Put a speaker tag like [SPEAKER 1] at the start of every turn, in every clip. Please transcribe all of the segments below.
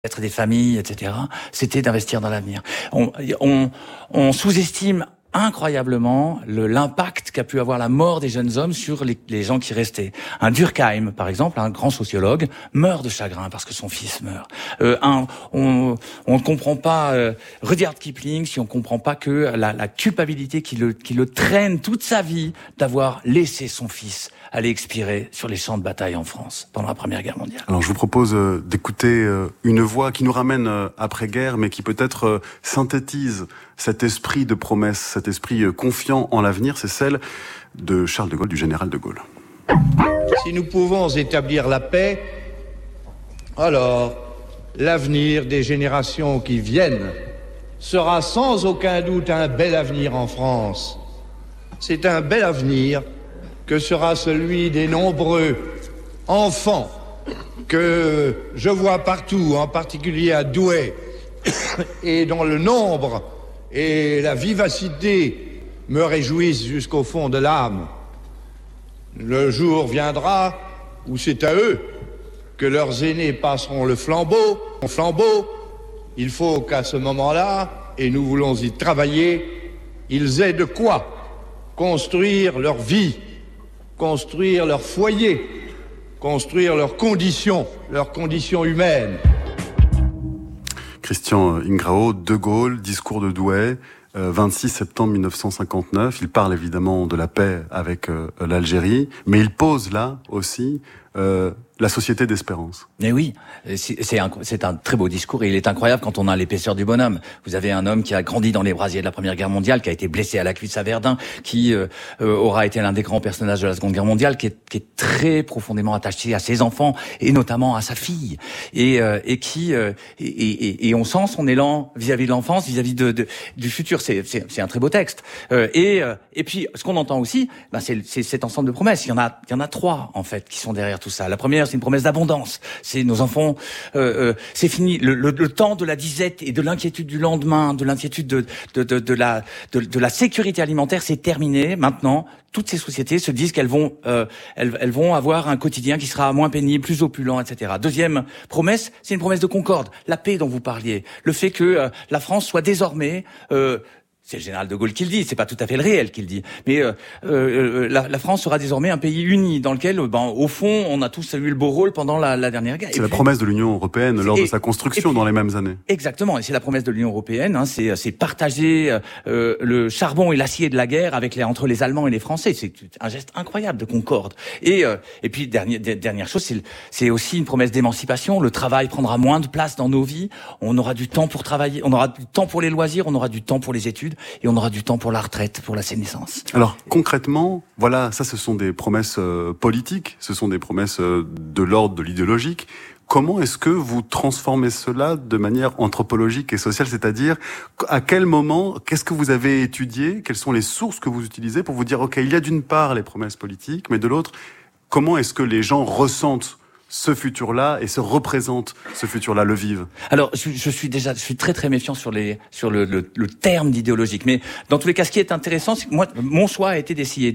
[SPEAKER 1] être des familles, etc., c'était d'investir dans l'avenir. On sous-estime incroyablement l'impact qu'a pu avoir la mort des jeunes hommes sur les gens qui restaient. Un Durkheim, par exemple, un grand sociologue, meurt de chagrin parce que son fils meurt. On ne comprend pas Rudyard Kipling si on comprend pas que la culpabilité qui le traîne toute sa vie d'avoir laissé son fils aller expirer sur les champs de bataille en France pendant la Première Guerre mondiale.
[SPEAKER 2] Alors je vous propose d'écouter une voix qui nous ramène après-guerre, mais qui peut-être synthétise cet esprit de promesse, cet esprit confiant en l'avenir, c'est celle de Charles de Gaulle, du général de Gaulle.
[SPEAKER 3] Si nous pouvons établir la paix, alors l'avenir des générations qui viennent sera sans aucun doute un bel avenir en France. C'est un bel avenir que sera celui des nombreux enfants que je vois partout, en particulier à Douai, et dont le nombre et la vivacité me réjouissent jusqu'au fond de l'âme. Le jour viendra où c'est à eux que leurs aînés passeront le flambeau. Il faut qu'à ce moment-là, et nous voulons y travailler, ils aient de quoi construire leur vie, construire leur foyer, construire leurs conditions humaines.
[SPEAKER 2] Christian Ingrao, De Gaulle, discours de Douai, 26 septembre 1959. Il parle évidemment de la paix avec l'Algérie, mais il pose là aussi la société d'espérance.
[SPEAKER 1] Mais oui, c'est un très beau discours et il est incroyable quand on a l'épaisseur du bonhomme. Vous avez un homme qui a grandi dans les brasiers de la Première Guerre mondiale, qui a été blessé à la cuisse à Verdun, qui aura été l'un des grands personnages de la Seconde Guerre mondiale, qui est très profondément attaché à ses enfants et notamment à sa fille, et on sent son élan vis-à-vis de l'enfance, vis-à-vis du futur. C'est un très beau texte. Et puis ce qu'on entend aussi, c'est cet ensemble de promesses. Il y en a trois en fait qui sont derrière tout ça. La première, c'est une promesse d'abondance. C'est nos enfants, c'est fini le temps de la disette et de l'inquiétude du lendemain, de l'inquiétude de la sécurité alimentaire, c'est terminé. Maintenant, toutes ces sociétés se disent qu'elles vont avoir un quotidien qui sera moins pénible, plus opulent, etc. Deuxième promesse, c'est une promesse de concorde, la paix dont vous parliez, le fait que la France soit désormais c'est le général de Gaulle qui le dit, c'est pas tout à fait le réel qui le dit. Mais la France sera désormais un pays uni dans lequel, au fond, on a tous eu le beau rôle pendant la dernière guerre.
[SPEAKER 2] C'est la promesse de l'Union européenne lors de sa construction dans les mêmes années.
[SPEAKER 1] Exactement, et c'est la promesse de l'Union européenne. Hein, c'est partager le charbon et l'acier de la guerre entre les Allemands et les Français. C'est un geste incroyable de concorde. Et puis dernière chose, c'est aussi une promesse d'émancipation. Le travail prendra moins de place dans nos vies. On aura du temps pour travailler, on aura du temps pour les loisirs, on aura du temps pour les études. Et on aura du temps pour la retraite, pour la sénescence.
[SPEAKER 2] Alors, concrètement, voilà, ça ce sont des promesses politiques, ce sont des promesses de l'ordre de l'idéologique. Comment est-ce que vous transformez cela de manière anthropologique et sociale? C'est-à-dire, à quel moment, qu'est-ce que vous avez étudié? Quelles sont les sources que vous utilisez pour vous dire, OK, il y a d'une part les promesses politiques, mais de l'autre, comment est-ce que les gens ressentent ce futur-là et se représente ce futur-là, le vivent?
[SPEAKER 1] Alors, je suis très très méfiant sur le terme d'idéologique. Mais dans tous les cas, ce qui est intéressant, c'est que moi, mon choix a été d'essayer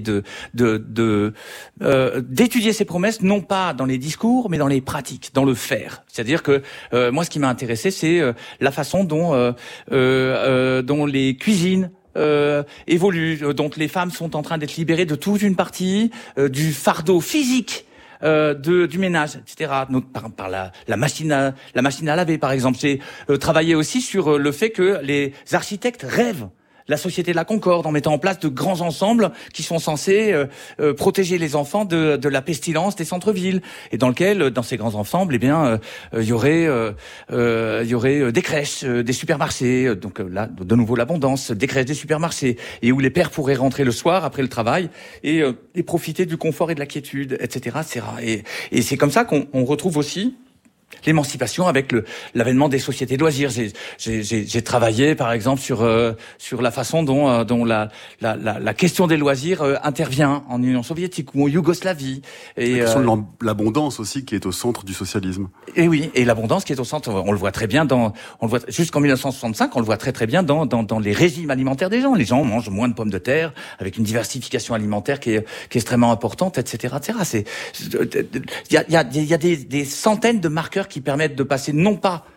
[SPEAKER 1] d'étudier ces promesses, non pas dans les discours, mais dans les pratiques, dans le faire. C'est-à-dire que moi, ce qui m'a intéressé, c'est la façon dont les cuisines évoluent, dont les femmes sont en train d'être libérées de toute une partie du fardeau physique du ménage, etc. Par la machine à laver, par exemple. J'ai travaillé aussi sur le fait que les architectes rêvent la société de la concorde en mettant en place de grands ensembles qui sont censés protéger les enfants de la pestilence des centres-villes, et dans ces grands ensembles, eh bien, il y aurait des crèches, des supermarchés, donc là de nouveau l'abondance, des crèches, des supermarchés, et où les pères pourraient rentrer le soir après le travail et profiter du confort et de la quiétude, etc., etc. Et c'est comme ça qu'on retrouve aussi l'émancipation avec l'avènement des sociétés de loisirs. J'ai travaillé par exemple sur la façon dont la question des loisirs intervient en Union soviétique ou en Yougoslavie. Et
[SPEAKER 2] la question de l'abondance aussi qui est au centre du socialisme.
[SPEAKER 1] Et oui, et l'abondance qui est au centre, on le voit très bien jusqu'en 1965, on le voit très très bien dans les régimes alimentaires des gens. Les gens mangent moins de pommes de terre avec une diversification alimentaire qui est extrêmement importante, etc., etc. Il y a des centaines de marqueurs qui permettent de passer non pas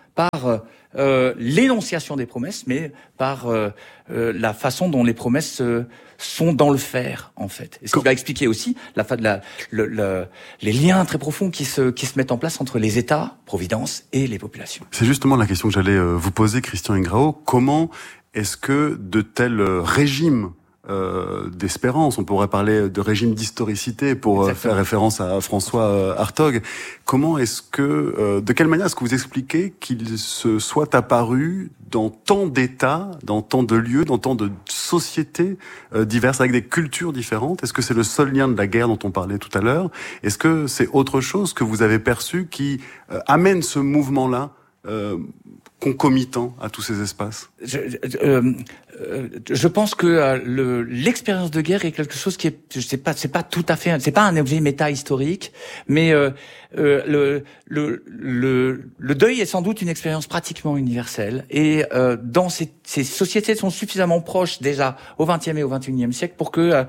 [SPEAKER 1] par l'énonciation des promesses, mais par la façon dont les promesses sont dans le faire, en fait. Et ce qui va expliquer aussi les liens très profonds qui se mettent en place entre les États, Providence, et les populations.
[SPEAKER 2] C'est justement la question que j'allais vous poser, Christian Ingrao. Comment est-ce que de tels régimes d'espérance, on pourrait parler de régime d'historicité pour faire référence à François Hartog. Comment est-ce que, de quelle manière est-ce que vous expliquez qu'il se soit apparu dans tant d'États, dans tant de lieux, dans tant de sociétés diverses, avec des cultures différentes? Est-ce que c'est le seul lien de la guerre dont on parlait tout à l'heure? Est-ce que c'est autre chose que vous avez perçu qui amène ce mouvement-là concomitant à tous ces espaces?
[SPEAKER 1] Je pense que l'expérience de guerre est quelque chose qui est, c'est pas tout à fait, c'est pas un objet méta-historique, mais le deuil est sans doute une expérience pratiquement universelle. Et dans ces sociétés sont suffisamment proches déjà au XXe et au XXIe siècle pour que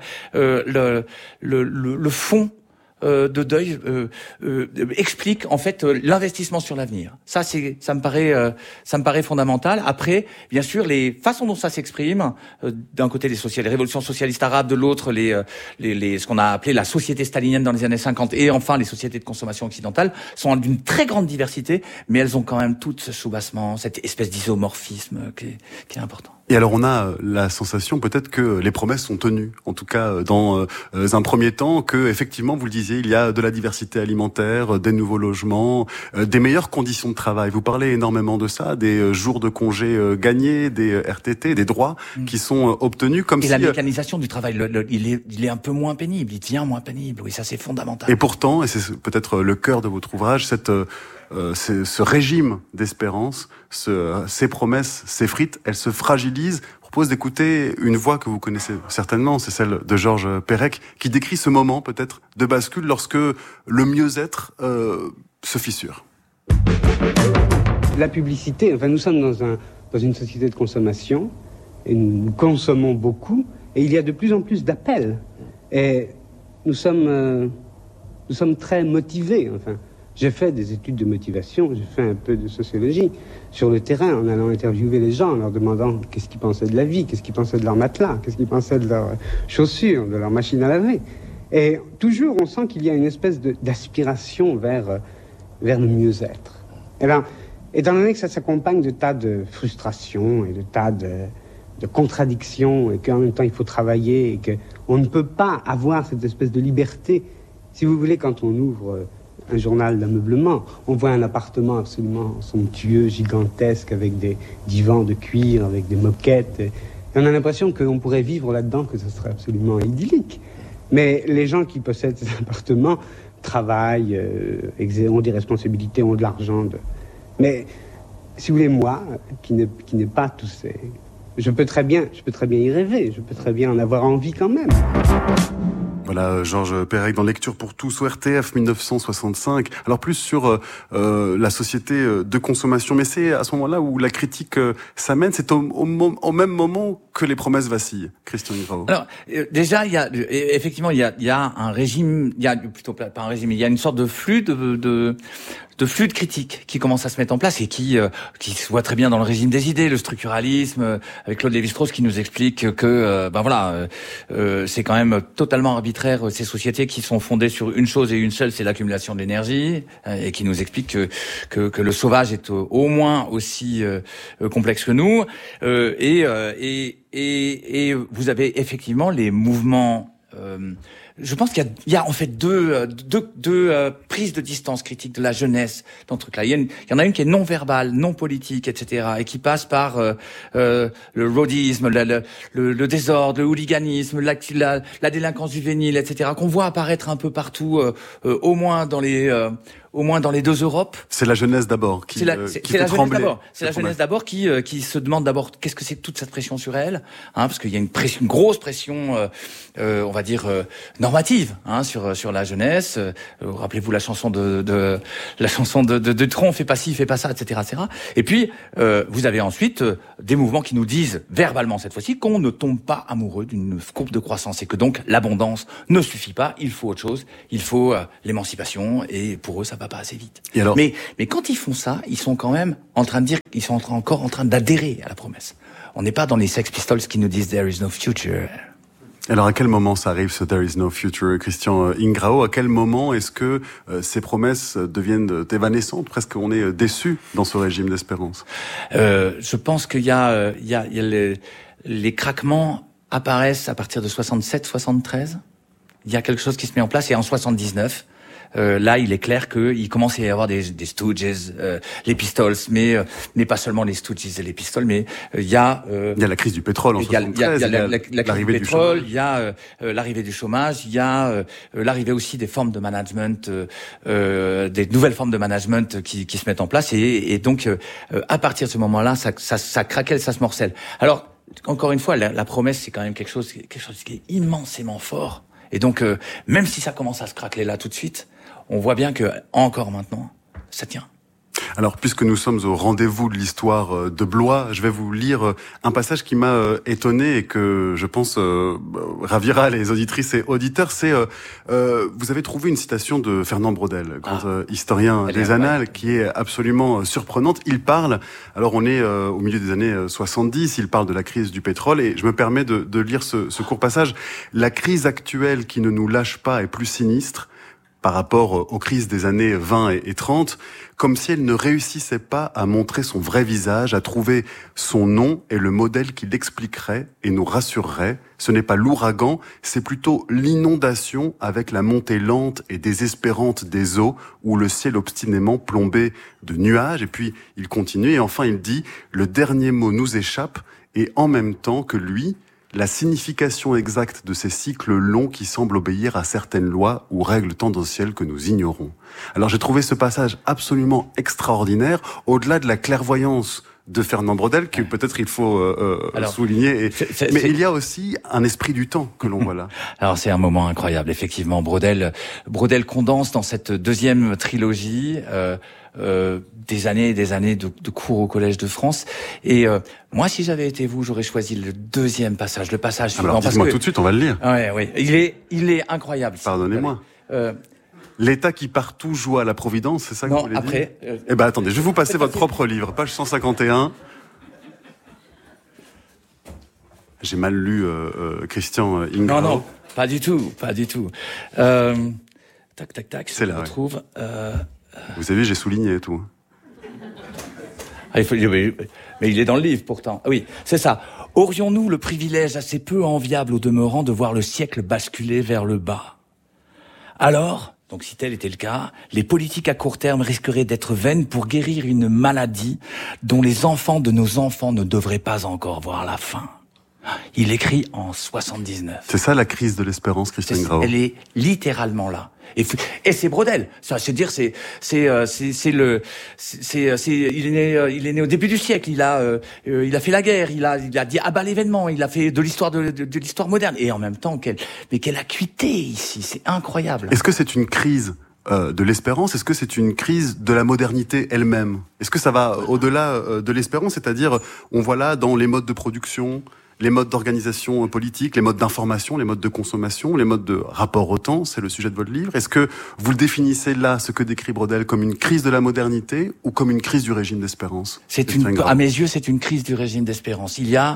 [SPEAKER 1] le fond de deuil explique en fait l'investissement sur l'avenir. Ça me paraît fondamental. Après, bien sûr, les façons dont ça s'exprime, d'un côté les révolutions socialistes arabes, de l'autre ce qu'on a appelé la société stalinienne dans les années 50, et enfin les sociétés de consommation occidentales, sont d'une très grande diversité, mais elles ont quand même toutes ce soubassement, cette espèce d'isomorphisme qui est important.
[SPEAKER 2] Et alors on a la sensation peut-être que les promesses sont tenues, en tout cas dans un premier temps, que effectivement, vous le disiez, il y a de la diversité alimentaire, des nouveaux logements, des meilleures conditions de travail. Vous parlez énormément de ça, des jours de congé gagnés, des RTT, des droits qui sont obtenus comme si...
[SPEAKER 1] Et la mécanisation du travail, il est un peu moins pénible, il devient moins pénible, oui, ça c'est fondamental.
[SPEAKER 2] Et pourtant, et c'est peut-être le cœur de votre ouvrage, ce régime d'espérance, ces promesses s'effritent, elles se fragilisent. Je vous propose d'écouter une voix que vous connaissez certainement, c'est celle de Georges Perec, qui décrit ce moment peut-être de bascule lorsque le mieux-être se fissure.
[SPEAKER 4] La publicité, nous sommes dans une société de consommation, et nous consommons beaucoup, et il y a de plus en plus d'appels. Et nous sommes très motivés, J'ai fait des études de motivation, j'ai fait un peu de sociologie sur le terrain, en allant interviewer les gens, en leur demandant qu'est-ce qu'ils pensaient de la vie, qu'est-ce qu'ils pensaient de leur matelas, qu'est-ce qu'ils pensaient de leurs chaussures, de leur machine à laver. Et toujours, on sent qu'il y a une espèce d'aspiration vers le mieux-être. Et bien, étant donné que ça s'accompagne de tas de frustrations et de tas de contradictions, et qu'en même temps il faut travailler, et qu'on ne peut pas avoir cette espèce de liberté. Si vous voulez, quand on ouvre un journal d'ameublement, on voit un appartement absolument somptueux, gigantesque, avec des divans de cuir, avec des moquettes, et on a l'impression qu'on pourrait vivre là-dedans, que ce serait absolument idyllique. Mais les gens qui possèdent ces appartements travaillent, ont des responsabilités, ont de l'argent. Mais, si vous voulez, moi, qui n'ai pas tous ces... Je peux très bien y rêver, je peux très bien en avoir envie quand même.
[SPEAKER 2] Voilà, Georges Perec dans Lecture pour tous, ORTF 1965. Alors plus sur la société de consommation, mais c'est à ce moment-là où la critique s'amène, c'est au même moment que les promesses vacillent. Christian Ingrao.
[SPEAKER 1] Alors déjà, il y a effectivement il y a un régime, il y a plutôt pas un régime, il y a une sorte de flux de flux de critiques qui commence à se mettre en place et qui se voit très bien dans le régime des idées, le structuralisme, avec Claude Lévi-Strauss qui nous explique que c'est quand même totalement arbitraire ces sociétés qui sont fondées sur une chose et une seule, c'est l'accumulation d'énergie, et qui nous explique que le sauvage est au moins aussi complexe que nous, et vous avez effectivement les mouvements. Je pense qu'il y a en fait deux prises de distance critiques de la jeunesse dans ce truc-là. Il y en a une qui est non verbale, non politique, etc., et qui passe par le roadisme, le désordre, le hooliganisme, la délinquance juvénile, etc., qu'on voit apparaître un peu partout, au moins dans les deux Europes.
[SPEAKER 2] C'est la jeunesse d'abord qui fait trembler.
[SPEAKER 1] C'est la jeunesse d'abord qui se demande d'abord qu'est-ce que c'est toute cette pression sur elle, parce qu'il y a une grosse pression, on va dire normative, sur la jeunesse. Rappelez-vous la chanson de Tron, fais pas ci, fais pas ça, etc., etc. Et puis vous avez ensuite des mouvements qui nous disent verbalement cette fois-ci qu'on ne tombe pas amoureux d'une courbe de croissance et que donc l'abondance ne suffit pas, il faut autre chose, il faut l'émancipation, et pour eux ça va pas assez vite.
[SPEAKER 2] Et alors...
[SPEAKER 1] Mais quand ils font ça, ils sont quand même en train de dire qu'ils sont encore en train d'adhérer à la promesse. On n'est pas dans les Sex Pistols qui nous disent there is no future.
[SPEAKER 2] Alors à quel moment ça arrive, ce There is no future, Christian Ingrao? À quel moment est-ce que ces promesses deviennent évanescentes? Presque on est déçu dans ce régime d'espérance.
[SPEAKER 1] Je pense qu'il y a les craquements apparaissent à partir de 67, 73. Il y a quelque chose qui se met en place et en 79. Là, il est clair qu'il commence à y avoir des Stooges, les Pistols, mais pas seulement les Stooges et les Pistols, mais il y a
[SPEAKER 2] la crise du pétrole en 73,
[SPEAKER 1] il y a la crise du pétrole, il y a l'arrivée du chômage, il y a l'arrivée aussi des formes de management, des nouvelles formes de management qui se mettent en place, et donc à partir de ce moment-là, ça craquelle, ça se morcelle. Alors encore une fois, la promesse, c'est quand même quelque chose qui est immensément fort, et donc même si ça commence à se craqueler là tout de suite, on voit bien que, encore maintenant, ça tient.
[SPEAKER 2] Alors, puisque nous sommes au rendez-vous de l'histoire de Blois, je vais vous lire un passage qui m'a étonné et que je pense ravira les auditrices et auditeurs. C'est vous avez trouvé une citation de Fernand Braudel, grand historien des Annales, qui est absolument surprenante. Il parle, alors on est au milieu des années 70, il parle de la crise du pétrole et je me permets de lire ce court passage. La crise actuelle qui ne nous lâche pas est plus sinistre par rapport aux crises des années 20 et 30, comme si elle ne réussissait pas à montrer son vrai visage, à trouver son nom et le modèle qui l'expliquerait et nous rassurerait. Ce n'est pas l'ouragan, c'est plutôt l'inondation avec la montée lente et désespérante des eaux ou le ciel obstinément plombé de nuages. Et puis il continue et enfin il dit « Le dernier mot nous échappe et en même temps que lui, la signification exacte de ces cycles longs qui semblent obéir à certaines lois ou règles tendancielles que nous ignorons. » Alors j'ai trouvé ce passage absolument extraordinaire, au-delà de la clairvoyance de Fernand Braudel, que peut-être il faut souligner. Mais il y a aussi un esprit du temps que l'on voit là.
[SPEAKER 1] Alors c'est un moment incroyable, effectivement. Braudel condense dans cette deuxième trilogie des années et des années de cours au Collège de France. Et moi, si j'avais été vous, j'aurais choisi le deuxième passage, le passage suivant.
[SPEAKER 2] Alors dites-moi tout de suite, on va le lire.
[SPEAKER 1] Oui. Il est incroyable.
[SPEAKER 2] Pardonnez-moi. L'État qui partout joue à la Providence, c'est ça que vous voulez dire ?
[SPEAKER 1] Non, après...
[SPEAKER 2] Eh ben attendez, je vais vous passer votre propre livre, page 151. J'ai mal lu Christian Ingrao.
[SPEAKER 1] Non, pas du tout. Tac,
[SPEAKER 2] c'est là,
[SPEAKER 1] je retrouve...
[SPEAKER 2] Vous savez, j'ai souligné et tout.
[SPEAKER 1] Mais il est dans le livre, pourtant. Oui, c'est ça. Aurions-nous le privilège assez peu enviable au demeurant de voir le siècle basculer vers le bas ? Alors, donc si tel était le cas, les politiques à court terme risqueraient d'être vaines pour guérir une maladie dont les enfants de nos enfants ne devraient pas encore voir la fin. Il écrit en 79.
[SPEAKER 2] C'est ça la crise de l'espérance, Christian Ingrao.
[SPEAKER 1] Elle est littéralement là. Et c'est Braudel. Ça, c'est dire, il est né au début du siècle. Il a fait la guerre. Il a dit à bas l'événement. Il a fait de l'histoire de l'histoire moderne. Et en même temps, quelle acuité ici. C'est incroyable.
[SPEAKER 2] Est-ce que c'est une crise de l'espérance? Est-ce que c'est une crise de la modernité elle-même? Est-ce que ça va au-delà de l'espérance? C'est-à-dire, on voit là dans les modes de production, les modes d'organisation politique, les modes d'information, les modes de consommation, les modes de rapport au temps, c'est le sujet de votre livre. Est-ce que vous le définissez là, ce que décrit Braudel, comme une crise de la modernité ou comme une crise du régime d'espérance?
[SPEAKER 1] À mes yeux, c'est une crise du régime d'espérance. Il y a,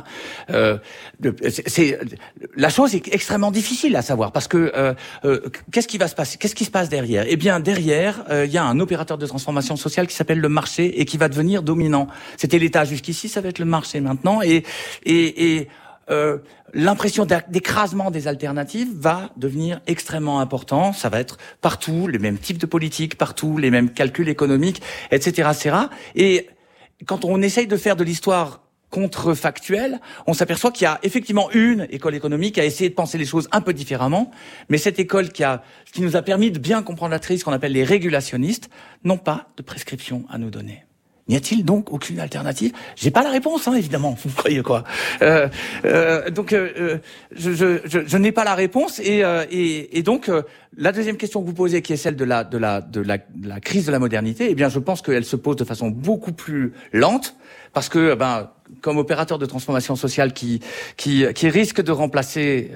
[SPEAKER 1] la chose est extrêmement difficile à savoir parce que qu'est-ce qui va se passer? Qu'est-ce qui se passe derrière? Eh bien, derrière, il y a un opérateur de transformation sociale qui s'appelle le marché et qui va devenir dominant. C'était l'État jusqu'ici, ça va être le marché maintenant et l'impression d'écrasement des alternatives va devenir extrêmement important. Ça va être partout les mêmes types de politiques, partout les mêmes calculs économiques, etc., etc. Et quand on essaye de faire de l'histoire contrefactuelle, on s'aperçoit qu'il y a effectivement une école économique qui a essayé de penser les choses un peu différemment, mais cette école qui nous a permis de bien comprendre la crise, qu'on appelle les régulationnistes, n'ont pas de prescription à nous donner. N'y a-t-il donc aucune alternative? J'ai pas la réponse, évidemment. Vous croyez quoi? Donc, je n'ai pas la réponse. Et donc, la deuxième question que vous posez, qui est celle de la crise de la modernité, eh bien, je pense qu'elle se pose de façon beaucoup plus lente, parce que, comme opérateur de transformation sociale qui risque de remplacer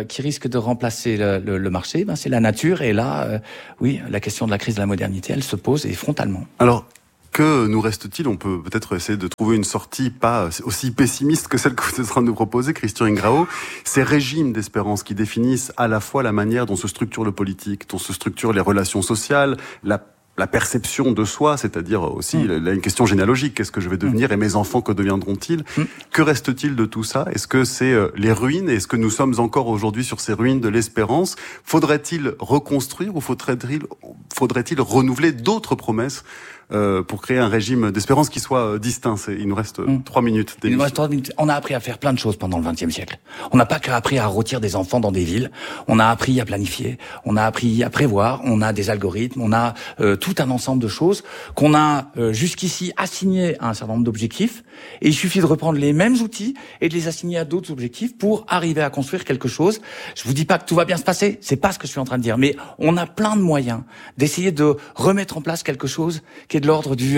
[SPEAKER 1] le marché, c'est la nature. Et là, oui, la question de la crise de la modernité, elle se pose, et frontalement.
[SPEAKER 2] Alors, que nous reste-t-il? On peut peut-être essayer de trouver une sortie pas aussi pessimiste que celle que vous êtes en train de nous proposer, Christian Ingrao. Ces régimes d'espérance qui définissent à la fois la manière dont se structure le politique, dont se structurent les relations sociales, la perception de soi, c'est-à-dire aussi une question généalogique. Qu'est-ce que je vais devenir et mes enfants, que deviendront-ils? Que reste-t-il de tout ça? Est-ce que c'est les ruines? Est-ce que nous sommes encore aujourd'hui sur ces ruines de l'espérance? Faudrait-il reconstruire ou faudrait-il renouveler d'autres promesses pour créer un régime d'espérance qui soit distinct? Il nous reste 3 minutes.
[SPEAKER 1] Il nous reste 3 minutes. On a appris à faire plein de choses pendant le XXe siècle. On n'a pas qu'appris à rôtir des enfants dans des villes. On a appris à planifier. On a appris à prévoir. On a des algorithmes. On a tout un ensemble de choses qu'on a jusqu'ici assignées à un certain nombre d'objectifs. Et il suffit de reprendre les mêmes outils et de les assigner à d'autres objectifs pour arriver à construire quelque chose. Je vous dis pas que tout va bien se passer. C'est pas ce que je suis en train de dire. Mais on a plein de moyens d'essayer de remettre en place quelque chose qui est de l'ordre qui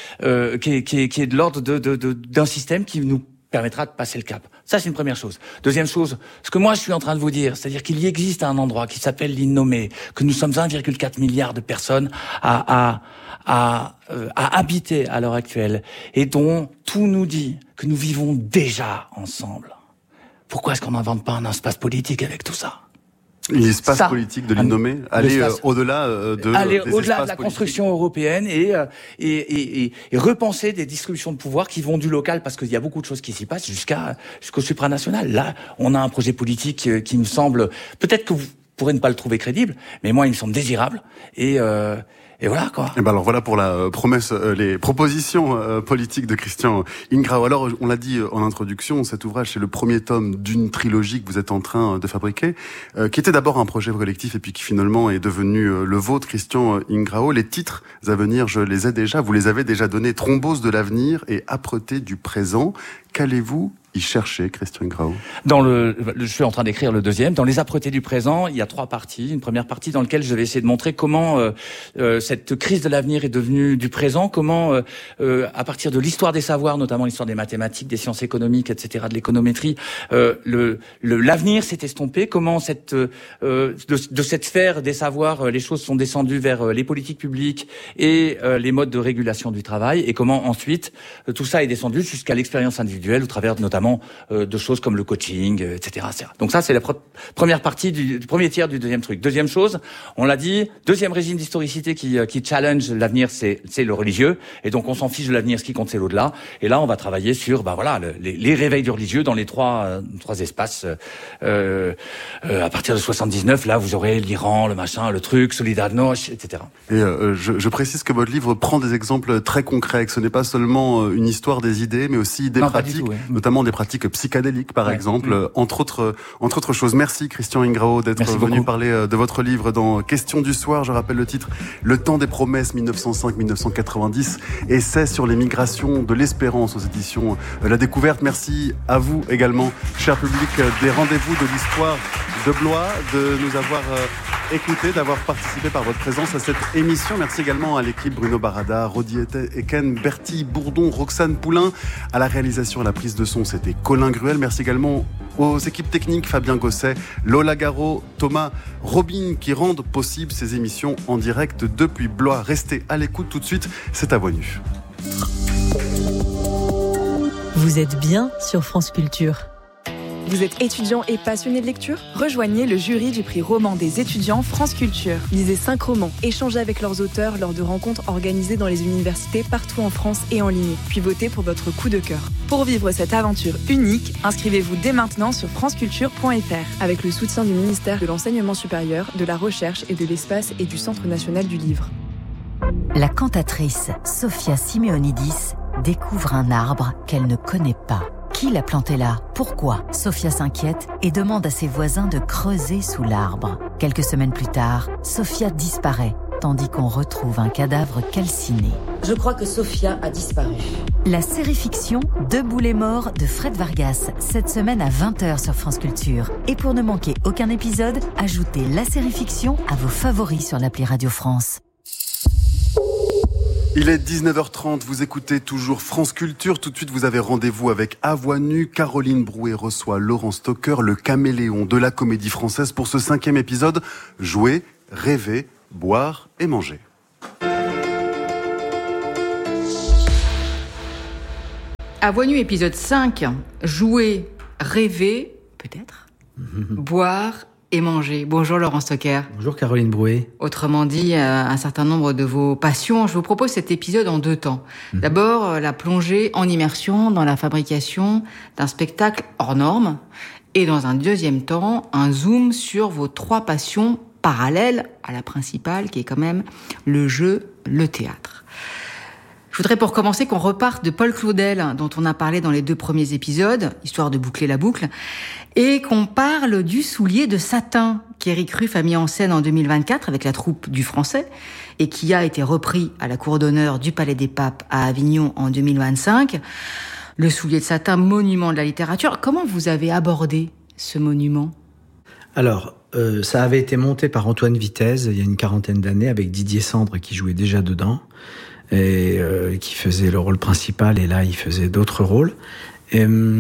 [SPEAKER 1] est de l'ordre d'un système qui nous permettra de passer le cap. Ça, c'est une première chose. Deuxième chose, ce que moi je suis en train de vous dire, c'est-à-dire qu'il y existe un endroit qui s'appelle l'innommé, que nous sommes 1,4 milliard de personnes à habiter à l'heure actuelle, et dont tout nous dit que nous vivons déjà ensemble. Pourquoi est-ce qu'on n'invente pas un espace politique avec tout ça?
[SPEAKER 2] L'espace politique de l'innommé, aller au-delà de
[SPEAKER 1] la construction européenne et repenser des distributions de pouvoir qui vont du local, parce qu'il y a beaucoup de choses qui s'y passent, jusqu'au supranational. Là, on a un projet politique qui me semble, peut-être que vous pourrez ne pas le trouver crédible, mais moi, il me semble désirable. Et voilà, quoi.
[SPEAKER 2] Et alors voilà pour la promesse, les propositions politiques de Christian Ingrao. Alors, on l'a dit en introduction, cet ouvrage, c'est le premier tome d'une trilogie que vous êtes en train de fabriquer, qui était d'abord un projet collectif et puis qui finalement est devenu le vôtre, Christian Ingrao. Les titres à venir, je les ai déjà, vous les avez déjà donnés: Thrombose de l'avenir et Âpreté du présent. Qu'allez-vous y chercher, Christian Ingrao?
[SPEAKER 1] Je suis en train d'écrire le deuxième. Dans les âpretés du présent, il y a 3 parties. Une première partie dans laquelle je vais essayer de montrer comment cette crise de l'avenir est devenue du présent, comment à partir de l'histoire des savoirs, notamment l'histoire des mathématiques, des sciences économiques, etc., de l'économétrie, l'avenir s'est estompé, comment de cette sphère des savoirs, les choses sont descendues vers les politiques publiques et les modes de régulation du travail, et comment ensuite tout ça est descendu jusqu'à l'expérience individuelle au travers notamment de choses comme le coaching, etc., etc. Donc ça, c'est la première partie du premier tiers du deuxième truc. Deuxième chose, on l'a dit, deuxième régime d'historicité qui challenge l'avenir, c'est le religieux. Et donc on s'en fiche de l'avenir, ce qui compte c'est l'au-delà. Et là, on va travailler sur les réveils du religieux dans les trois espaces. À partir de 79, là, vous aurez l'Iran, le machin, le truc, Solidarność, etc.
[SPEAKER 2] Et je précise que votre livre prend des exemples très concrets, que ce n'est pas seulement une histoire des idées, mais aussi des pratiques, notamment des pratiques psychédéliques, par exemple, entre autres choses. Merci Christian Ingrao d'être venu parler de votre livre dans Question du soir. Je rappelle le titre: Le temps des promesses 1905-1990, essai sur les migrations de l'espérance aux éditions La Découverte. Merci à vous également, cher public des rendez-vous de l'histoire de Blois, de nous avoir écoutés, d'avoir participé par votre présence à cette émission. Merci également à l'équipe: Bruno Barada, Rodi Eken, Bertie Bourdon, Roxane Poulain. À la réalisation, à la prise de son, c'était Colin Gruel. Merci également aux équipes techniques: Fabien Gosset, Lola Garot, Thomas Robin, qui rendent possible ces émissions en direct depuis Blois. Restez à l'écoute. Tout de suite, c'est à Voix Nue.
[SPEAKER 5] Vous êtes bien sur France Culture.
[SPEAKER 6] Vous êtes étudiant et passionné de lecture? Rejoignez le jury du prix roman des étudiants France Culture. Lisez 5 romans, échangez avec leurs auteurs lors de rencontres organisées dans les universités partout en France et en ligne, puis votez pour votre coup de cœur. Pour vivre cette aventure unique, inscrivez-vous dès maintenant sur franceculture.fr avec le soutien du ministère de l'Enseignement supérieur, de la Recherche et de l'Espace et du Centre national du livre.
[SPEAKER 5] La cantatrice Sophia Simeonidis découvre un arbre qu'elle ne connaît pas. Qui l'a planté là? Pourquoi? Sophia s'inquiète et demande à ses voisins de creuser sous l'arbre. Quelques semaines plus tard, Sophia disparaît tandis qu'on retrouve un cadavre calciné.
[SPEAKER 7] Je crois que Sophia a disparu.
[SPEAKER 5] La série-fiction Debout les morts de Fred Vargas, cette semaine à 20h sur France Culture. Et pour ne manquer aucun épisode, ajoutez la série-fiction à vos favoris sur l'appli Radio France.
[SPEAKER 2] Il est 19h30, vous écoutez toujours France Culture. Tout de suite, vous avez rendez-vous avec À Voix Nue. Caroline Brouet reçoit Laurent Stocker, le caméléon de la comédie française, pour ce 5e épisode. Jouer, rêver, boire et manger.
[SPEAKER 8] À Voix Nue, épisode 5. Jouer, rêver, peut-être, boire et manger. Bonjour Laurent Stocker.
[SPEAKER 9] Bonjour Caroline Brouet.
[SPEAKER 8] Autrement dit, un certain nombre de vos passions. Je vous propose cet épisode en 2 temps. D'abord, la plongée en immersion dans la fabrication d'un spectacle hors norme. Et dans un deuxième temps, un zoom sur vos 3 passions parallèles à la principale, qui est quand même le jeu, le théâtre. Je voudrais pour commencer qu'on reparte de Paul Claudel, dont on a parlé dans les 2 premiers épisodes, histoire de boucler la boucle, et qu'on parle du Soulier de satin, qu'Éric Ruff a mis en scène en 2024 avec la troupe du Français, et qui a été repris à la cour d'honneur du Palais des Papes à Avignon en 2025. Le Soulier de satin, monument de la littérature. Comment vous avez abordé ce monument ?
[SPEAKER 9] Alors, ça avait été monté par Antoine Vitesse il y a une 40aine d'années, avec Didier Sandre qui jouait déjà dedans, et qui faisait le rôle principal, et là il faisait d'autres rôles. Et,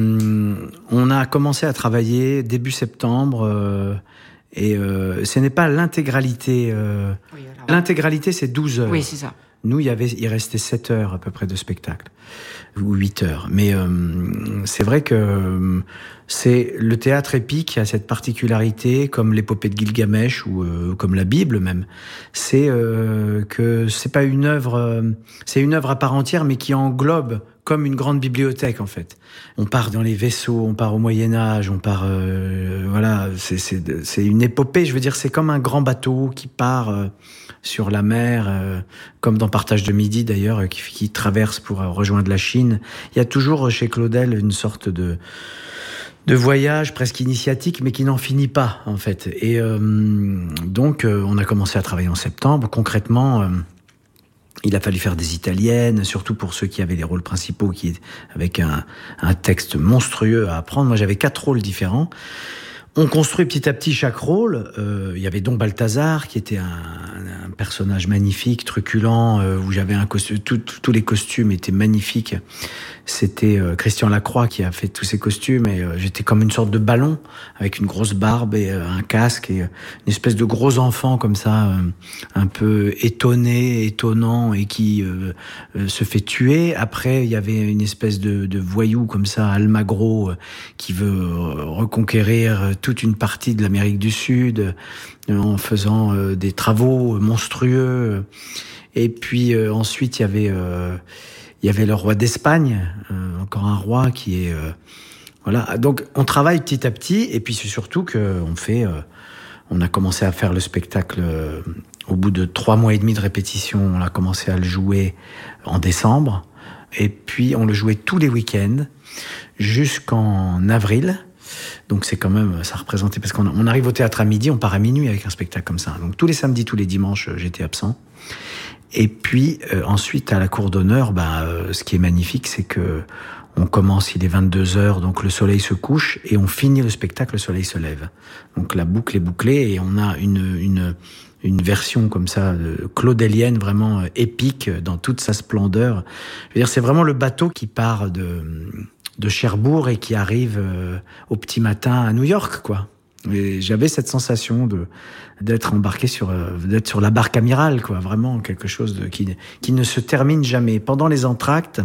[SPEAKER 9] on a commencé à travailler début septembre, et ce n'est pas l'intégralité. L'intégralité, c'est 12 heures.
[SPEAKER 8] Oui, c'est ça.
[SPEAKER 9] Nous, il restait 7 heures à peu près de spectacle, ou 8 heures. Mais c'est vrai que le théâtre épique a cette particularité, comme l'épopée de Gilgamesh ou comme la Bible même. C'est que c'est pas une œuvre, c'est une œuvre à part entière, mais qui englobe comme une grande bibliothèque en fait. On part dans les vaisseaux, on part au Moyen Âge, on part voilà, c'est une épopée. Je veux dire, c'est comme un grand bateau qui part sur la mer, comme dans Partage de Midi d'ailleurs, qui traverse pour rejoindre la Chine. Il y a toujours chez Claudel une sorte de voyage presque initiatique, mais qui n'en finit pas en fait. Et donc on a commencé à travailler en septembre. Concrètement, il a fallu faire des italiennes, surtout pour ceux qui avaient les rôles principaux, avec un texte monstrueux à apprendre. Moi, j'avais 4 rôles différents. On construit petit à petit chaque rôle. Il y avait Don Balthazar, qui était un personnage magnifique, truculent, où j'avais un costume. Tous les costumes étaient magnifiques. C'était Christian Lacroix qui a fait tous ces costumes, et j'étais comme une sorte de ballon avec une grosse barbe et un casque, et une espèce de gros enfant comme ça, un peu étonnant, et qui se fait tuer. Après, il y avait une espèce de voyou comme ça, Almagro, qui veut reconquérir toute une partie de l'Amérique du Sud en faisant des travaux monstrueux. Et puis ensuite, il y avait le roi d'Espagne, encore un roi qui est voilà. Donc on travaille petit à petit, et puis c'est surtout que on a commencé à faire le spectacle au bout de 3 mois et demi de répétition. On a commencé à le jouer en décembre, et puis on le jouait tous les week-ends jusqu'en avril. Donc c'est quand même, ça représentait, parce qu'on arrive au théâtre à midi, on part à minuit avec un spectacle comme ça. Donc tous les samedis, tous les dimanches, j'étais absent. Et puis ensuite à la cour d'honneur, ce qui est magnifique, c'est que on commence, il est 22h, donc le soleil se couche, et on finit le spectacle, le soleil se lève. Donc la boucle est bouclée, et on a une version comme ça claudélienne, vraiment épique dans toute sa splendeur. Je veux dire, c'est vraiment le bateau qui part de Cherbourg et qui arrive au petit matin à New York, quoi. Et j'avais cette sensation d'être embarqué d'être sur la barque amirale, quoi. Vraiment quelque chose qui ne se termine jamais. Pendant les entr'actes,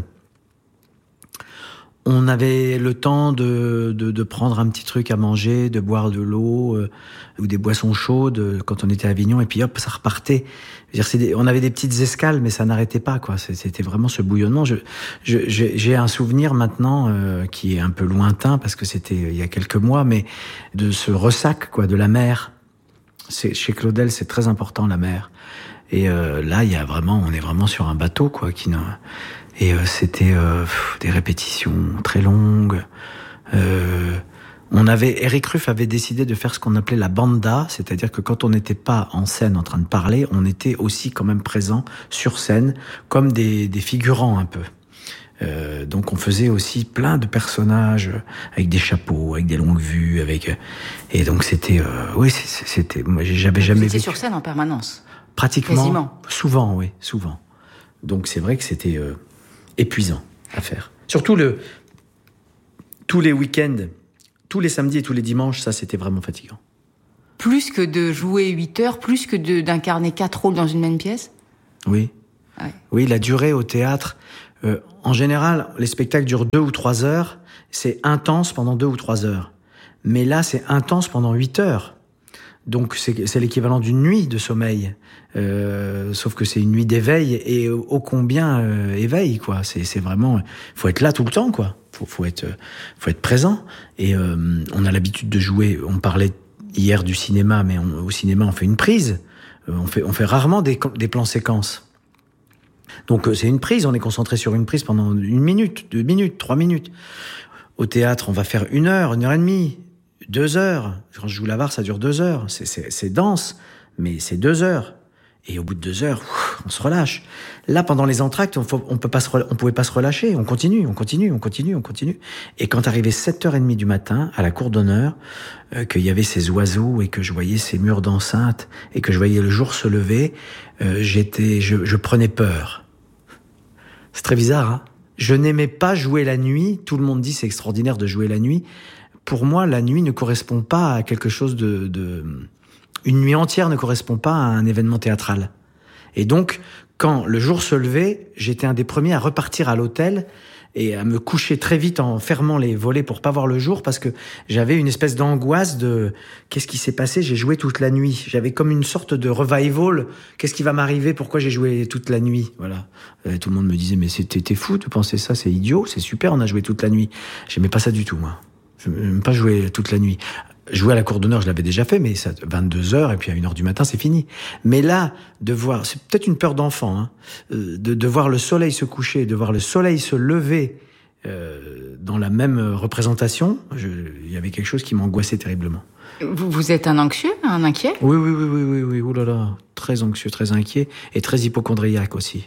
[SPEAKER 9] on avait le temps de prendre un petit truc à manger, de boire de l'eau ou des boissons chaudes quand on était à Avignon, et puis hop, ça repartait. On avait des petites escales, mais ça n'arrêtait pas, quoi. C'était vraiment ce bouillonnement. J'ai un souvenir maintenant qui est un peu lointain, parce que c'était il y a quelques mois, mais de ce ressac, quoi, de la mer. Chez Claudel, c'est très important, la mer. Et là, on est vraiment sur un bateau, quoi, et c'était des répétitions très longues. Eric Ruff avait décidé de faire ce qu'on appelait la banda, c'est-à-dire que quand on n'était pas en scène en train de parler, on était aussi quand même présent sur scène, comme des figurants un peu. Donc on faisait aussi plein de personnages avec des chapeaux, avec des longues vues, et donc c'était c'était moi j'avais jamais vu.
[SPEAKER 8] Vous étiez sur scène en permanence.
[SPEAKER 9] Pratiquement.
[SPEAKER 8] Quasiment.
[SPEAKER 9] Souvent, oui, souvent. Donc c'est vrai que c'était épuisant à faire. Surtout tous les week-ends, tous les samedis et tous les dimanches, ça c'était vraiment fatigant.
[SPEAKER 8] Plus que de jouer 8 heures, plus que d'incarner 4 rôles dans une même pièce.
[SPEAKER 9] Oui.
[SPEAKER 8] Ouais.
[SPEAKER 9] Oui, la durée au théâtre. En général, les spectacles durent 2 ou 3 heures. C'est intense pendant 2 ou 3 heures. Mais là, c'est intense pendant 8 heures. Donc, c'est l'équivalent d'une nuit de sommeil. Sauf que c'est une nuit d'éveil et ô combien éveil, quoi. C'est vraiment... faut être là tout le temps, quoi. Faut être présent. Et on a l'habitude de jouer... On parlait hier du cinéma, mais au cinéma, on fait une prise. On fait rarement des plans séquences. Donc c'est une prise, on est concentré sur une prise pendant 1 minute, 2 minutes, 3 minutes. Au théâtre, on va faire 1 heure, 1 heure et demie, 2 heures. Quand je joue l'avare, ça dure 2 heures. C'est dense, mais c'est 2 heures. Et au bout de 2 heures, on se relâche. Là, pendant les entr'actes, on pouvait pas se relâcher. On continue. Et quand arrivait 7h30 du matin, à la cour d'honneur, qu'il y avait ces oiseaux et que je voyais ces murs d'enceinte et que je voyais le jour se lever, je prenais peur. C'est très bizarre, hein. Je n'aimais pas jouer la nuit. Tout le monde dit c'est extraordinaire de jouer la nuit. Pour moi, la nuit ne correspond pas à quelque chose une nuit entière ne correspond pas à un événement théâtral. Et donc, quand le jour se levait, j'étais un des premiers à repartir à l'hôtel et à me coucher très vite en fermant les volets pour pas voir le jour parce que j'avais une espèce d'angoisse de qu'est-ce qui s'est passé, j'ai joué toute la nuit. J'avais comme une sorte de revival, qu'est-ce qui va m'arriver, pourquoi j'ai joué toute la nuit, voilà. Tout le monde me disait mais t'es fou de penser ça, c'est idiot, c'est super, on a joué toute la nuit. J'aimais pas ça du tout, moi. Je n'aime pas jouer toute la nuit. Jouer à la cour d'honneur, je l'avais déjà fait, mais ça, 22h, et puis à 1h du matin, c'est fini. Mais là, de voir, c'est peut-être une peur d'enfant, hein, de voir le soleil se coucher, de voir le soleil se lever, dans la même représentation, il y avait quelque chose qui m'angoissait terriblement.
[SPEAKER 8] Vous êtes un anxieux, un inquiet?
[SPEAKER 9] Oui, oulala, très anxieux, très inquiet, et très hypocondriaque aussi.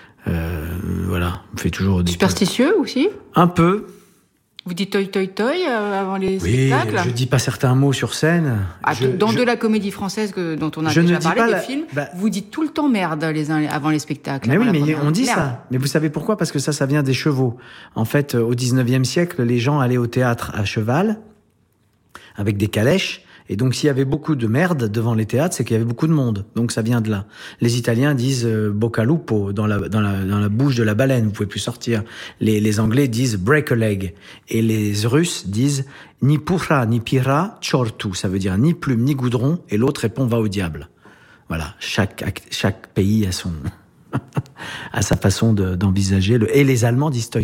[SPEAKER 9] Voilà, on fait toujours des...
[SPEAKER 8] Superstitieux aussi?
[SPEAKER 9] Un peu.
[SPEAKER 8] Vous dites toi avant les spectacles?
[SPEAKER 9] Oui, je dis pas certains mots sur scène.
[SPEAKER 8] De la comédie française dont on a déjà parlé, des films, vous dites tout le temps merde avant les spectacles.
[SPEAKER 9] Mais oui, mais on dit ça. Mais vous savez pourquoi? Parce que ça vient des chevaux. En fait, au 19e siècle, les gens allaient au théâtre à cheval, avec des calèches. Et donc, s'il y avait beaucoup de merde devant les théâtres, c'est qu'il y avait beaucoup de monde. Donc, ça vient de là. Les Italiens disent bocca lupo dans la bouche de la baleine. Vous pouvez plus sortir. Les Anglais disent break a leg. Et les Russes disent ni pura ni pira chortu. Ça veut dire ni plume ni goudron. Et l'autre répond va au diable. Voilà. Chaque pays a a sa façon d'envisager et les Allemands disent toi.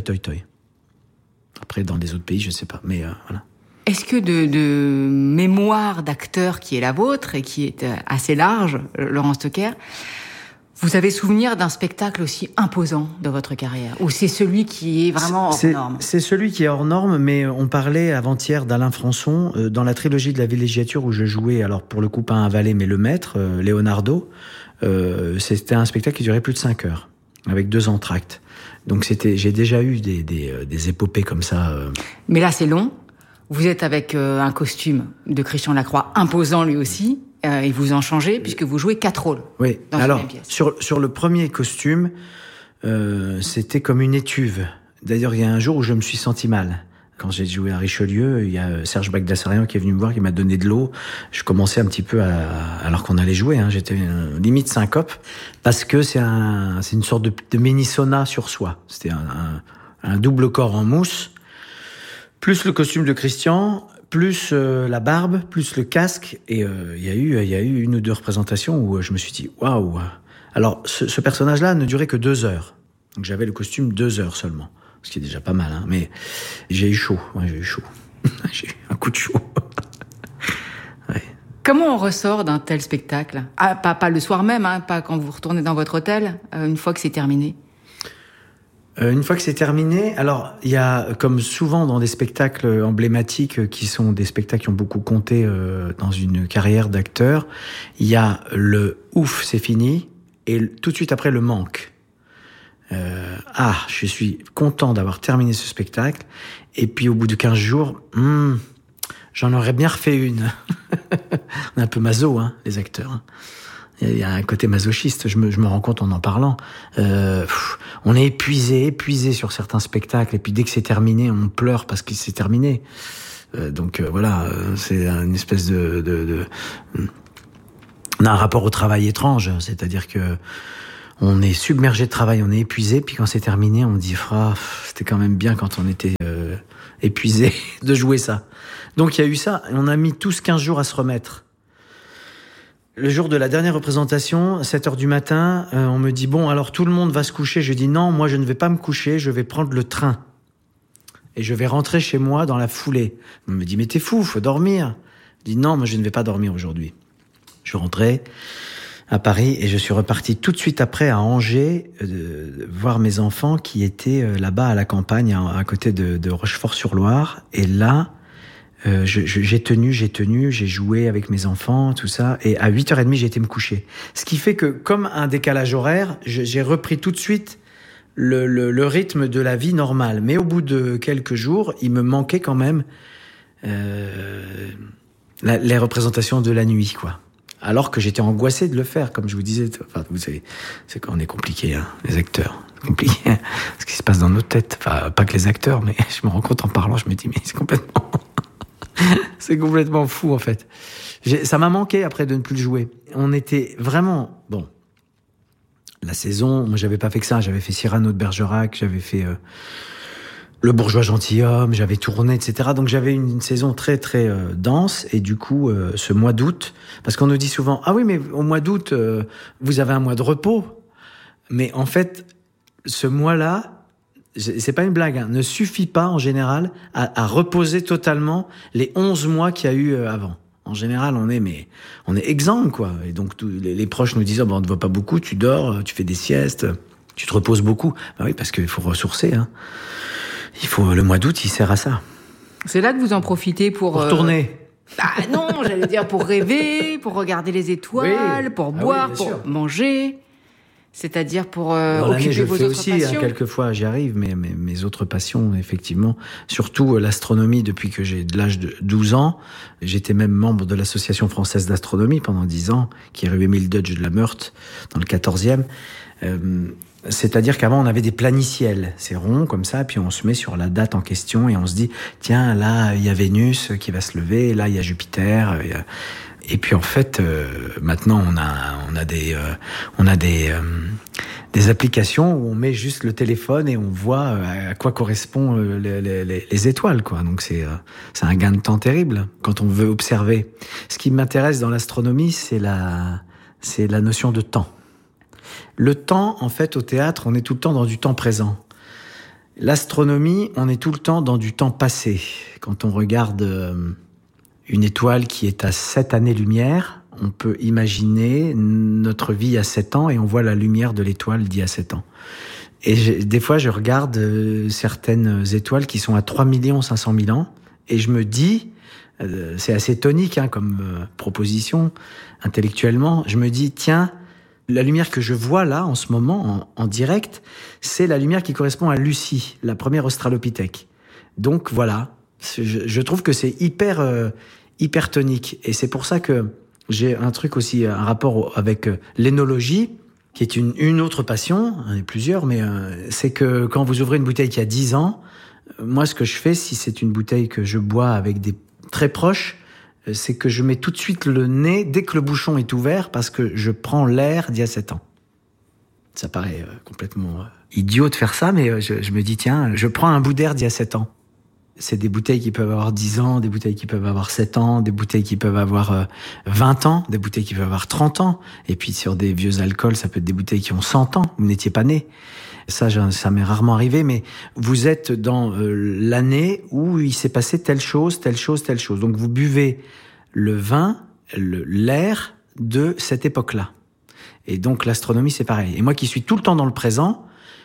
[SPEAKER 9] Après, dans les autres pays, je sais pas. Mais voilà.
[SPEAKER 8] Est-ce que de mémoire d'acteur qui est la vôtre et qui est assez large, Laurent Stocker, vous avez souvenir d'un spectacle aussi imposant de votre carrière? Ou c'est celui qui est vraiment hors norme? C'est
[SPEAKER 9] celui qui est hors norme, mais on parlait avant-hier d'Alain Françon, dans la trilogie de la villégiature où je jouais, alors pour le coup pas un valet mais le maître, Leonardo, c'était un spectacle qui durait plus de 5 heures, avec 2 entr'actes. Donc j'ai déjà eu des épopées comme ça.
[SPEAKER 8] Mais là c'est long. Vous êtes avec un costume de Christian Lacroix imposant lui aussi, et vous en changez puisque vous jouez 4 rôles.
[SPEAKER 9] Oui.
[SPEAKER 8] Dans
[SPEAKER 9] alors
[SPEAKER 8] une même pièce.
[SPEAKER 9] sur le premier costume, c'était comme une étuve. D'ailleurs, il y a un jour où je me suis senti mal. Quand j'ai joué à Richelieu, il y a Serge Bagdasarian qui est venu me voir, qui m'a donné de l'eau. Je commençais un petit peu alors qu'on allait jouer, hein, j'étais limite syncope, parce que c'est une sorte de mini sauna sur soi. C'était un double corps en mousse. Plus le costume de Christian, plus la barbe, plus le casque. Et il y a eu 1 ou 2 représentations où je me suis dit, waouh. Alors, ce personnage-là ne durait que 2 heures. Donc j'avais le costume 2 heures seulement. Ce qui est déjà pas mal, hein. Mais j'ai eu chaud. Ouais, j'ai eu chaud. J'ai eu un coup de chaud. Ouais.
[SPEAKER 8] Comment on ressort d'un tel spectacle? Pas le soir même, hein, pas quand vous retournez dans votre hôtel, une fois que c'est terminé.
[SPEAKER 9] Une fois que c'est terminé, alors il y a, comme souvent dans des spectacles emblématiques qui sont des spectacles qui ont beaucoup compté dans une carrière d'acteur, il y a le ouf, c'est fini, et tout de suite après le manque. Je suis content d'avoir terminé ce spectacle, et puis au bout de 15 jours, j'en aurais bien refait une. On est un peu maso, les acteurs. Il y a un côté masochiste, je me rends compte en parlant. On est épuisé sur certains spectacles, et puis dès que c'est terminé, on pleure parce que c'est terminé. Voilà, c'est une espèce on a un rapport au travail étrange, c'est-à-dire que on est submergé de travail, on est épuisé, puis quand c'est terminé, on dit c'était quand même bien quand on était épuisé de jouer ça. Donc il y a eu ça, et on a mis tous 15 jours à se remettre. Le jour de la dernière représentation, 7h du matin, on me dit, bon, alors tout le monde va se coucher. Je dis, non, moi je ne vais pas me coucher, je vais prendre le train. Et je vais rentrer chez moi dans la foulée. On me dit, mais t'es fou, faut dormir. Je dis, non, moi je ne vais pas dormir aujourd'hui. Je suis rentré à Paris et je suis reparti tout de suite après à Angers, voir mes enfants qui étaient là-bas à la campagne, à côté de Rochefort-sur-Loire. Et là, j'ai tenu, j'ai joué avec mes enfants, tout ça, et à 8h30, j'ai été me coucher. Ce qui fait que, comme un décalage horaire, j'ai repris tout de suite le rythme de la vie normale. Mais au bout de quelques jours, il me manquait quand même les représentations de la nuit, quoi. Alors que j'étais angoissé de le faire, comme je vous disais. Enfin, vous savez, c'est quand on est compliqué, les acteurs. C'est compliqué, ce qui se passe dans nos têtes. Enfin, pas que les acteurs, mais je me rends compte en parlant, je me dis, mais c'est complètement fou, en fait. Ça m'a manqué, après, de ne plus le jouer. On était vraiment... Bon, la saison, moi, j'avais pas fait que ça. J'avais fait Cyrano de Bergerac, j'avais fait Le Bourgeois Gentilhomme, j'avais tourné, etc. Donc, j'avais une saison très, très dense. Et du coup, ce mois d'août... Parce qu'on nous dit souvent, ah oui, mais au mois d'août, vous avez un mois de repos. Mais en fait, ce mois-là... C'est pas une blague, ne suffit pas en général à reposer totalement les 11 mois qu'il y a eu avant. En général, on est exsangue, quoi. Et donc les proches nous disent, on ne te voit pas beaucoup, tu dors, tu fais des siestes, tu te reposes beaucoup. Bah oui, parce qu'il faut ressourcer. Le mois d'août, il sert à ça.
[SPEAKER 8] C'est là que vous en profitez pour
[SPEAKER 9] tourner.
[SPEAKER 8] Non, j'allais dire pour rêver, pour regarder les étoiles, pour boire, pour manger. C'est-à-dire pour occuper vos autres passions. Je fais aussi,
[SPEAKER 9] quelquefois, j'y arrive, mais mes autres passions, effectivement, surtout l'astronomie depuis que j'ai l'âge de 12 ans. J'étais même membre de l'Association française d'astronomie pendant 10 ans, qui est rue Émile Dudge de la Meurthe, dans le 14e. C'est-à-dire qu'avant, on avait des planiciels. C'est rond, comme ça, puis on se met sur la date en question et on se dit, tiens, là, il y a Vénus qui va se lever, là, il y a Jupiter, Et puis en fait, maintenant on a des applications où on met juste le téléphone et on voit à quoi correspondent les étoiles, quoi. Donc c'est un gain de temps terrible quand on veut observer. Ce qui m'intéresse dans l'astronomie, c'est la notion de temps. Le temps, en fait, au théâtre, on est tout le temps dans du temps présent. L'astronomie, on est tout le temps dans du temps passé. Quand on regarde une étoile qui est à 7 années-lumière, on peut imaginer notre vie à 7 ans et on voit la lumière de l'étoile d'il y a 7 ans. Et des fois, je regarde certaines étoiles qui sont à 3 500 000 ans et je me dis, c'est assez tonique comme proposition intellectuellement, je me dis, tiens, la lumière que je vois là, en ce moment, en direct, c'est la lumière qui correspond à Lucie, la première australopithèque. Donc voilà, je trouve que c'est hyper tonique. Et c'est pour ça que j'ai un truc aussi, un rapport avec l'énologie, qui est une autre passion, il y en a plusieurs, mais c'est que quand vous ouvrez une bouteille qui a 10 ans, moi ce que je fais, si c'est une bouteille que je bois avec des très proches, c'est que je mets tout de suite le nez dès que le bouchon est ouvert, parce que je prends l'air d'il y a 7 ans. Ça paraît complètement idiot de faire ça, mais je me dis, tiens, je prends un bout d'air d'il y a 7 ans. C'est des bouteilles qui peuvent avoir 10 ans, des bouteilles qui peuvent avoir 7 ans, des bouteilles qui peuvent avoir 20 ans, des bouteilles qui peuvent avoir 30 ans. Et puis sur des vieux alcools, ça peut être des bouteilles qui ont 100 ans, vous n'étiez pas né. Ça m'est rarement arrivé, mais vous êtes dans l'année où il s'est passé telle chose. Donc vous buvez le vin, l'air de cette époque-là. Et donc l'astronomie, c'est pareil. Et moi qui suis tout le temps dans le présent,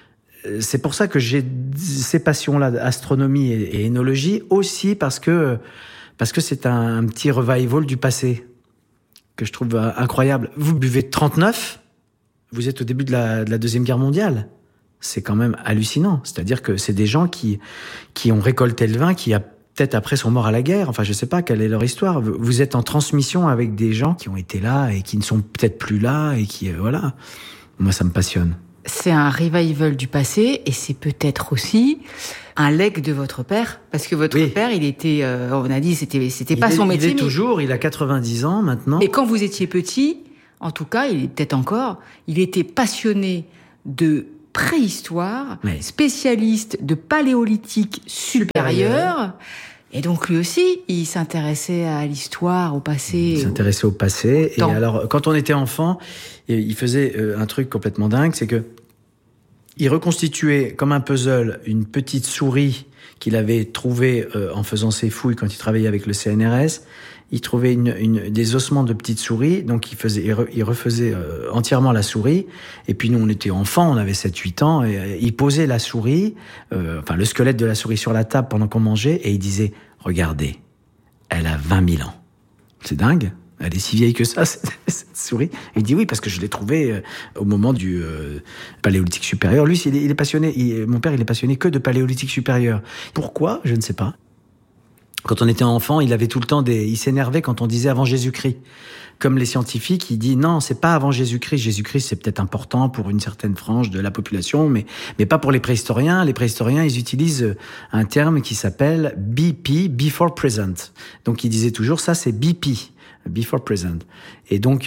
[SPEAKER 9] c'est pour ça que j'ai ces passions-là, astronomie et énologie, aussi parce que c'est un petit revival du passé que je trouve incroyable. Vous buvez 39, vous êtes au début de la Deuxième Guerre mondiale. C'est quand même hallucinant. C'est-à-dire que c'est des gens qui ont récolté le vin, qui peut-être après sont morts à la guerre. Enfin, je sais pas quelle est leur histoire. Vous êtes en transmission avec des gens qui ont été là et qui ne sont peut-être plus là et qui, voilà. Moi, ça me passionne.
[SPEAKER 8] C'est un revival du passé et c'est peut-être aussi un legs de votre père, parce que votre père, il était, on a dit, c'était pas son métier.
[SPEAKER 9] Il est toujours, il a 90 ans maintenant.
[SPEAKER 8] Et quand vous étiez petit, en tout cas, il est peut-être encore, il était passionné de préhistoire, spécialiste de paléolithique supérieur. Et donc lui aussi, il s'intéressait à l'histoire, au passé.
[SPEAKER 9] Il s'intéressait au passé. Et alors, quand on était enfant, il faisait un truc complètement dingue, c'est que il reconstituait comme un puzzle une petite souris qu'il avait trouvée en faisant ses fouilles quand il travaillait avec le CNRS. Il trouvait des ossements de petites souris, donc il refaisait entièrement la souris. Et puis nous, on était enfants, on avait 7-8 ans, et il posait la souris, le squelette de la souris sur la table pendant qu'on mangeait, et il disait « Regardez, elle a 20 000 ans. » C'est dingue, elle est si vieille que ça, cette souris. Et il dit oui, parce que je l'ai trouvée au moment du paléolithique supérieur. Lui, il est passionné, mon père, il est passionné que de paléolithique supérieur. Pourquoi ? Je ne sais pas. Quand on était enfant, il avait tout le temps il s'énervait quand on disait avant Jésus-Christ. Comme les scientifiques, il dit non, c'est pas avant Jésus-Christ. Jésus-Christ, c'est peut-être important pour une certaine frange de la population, mais pas pour les préhistoriens. Les préhistoriens, ils utilisent un terme qui s'appelle BP, before present. Donc, il disait toujours ça, c'est BP, before present. Et donc,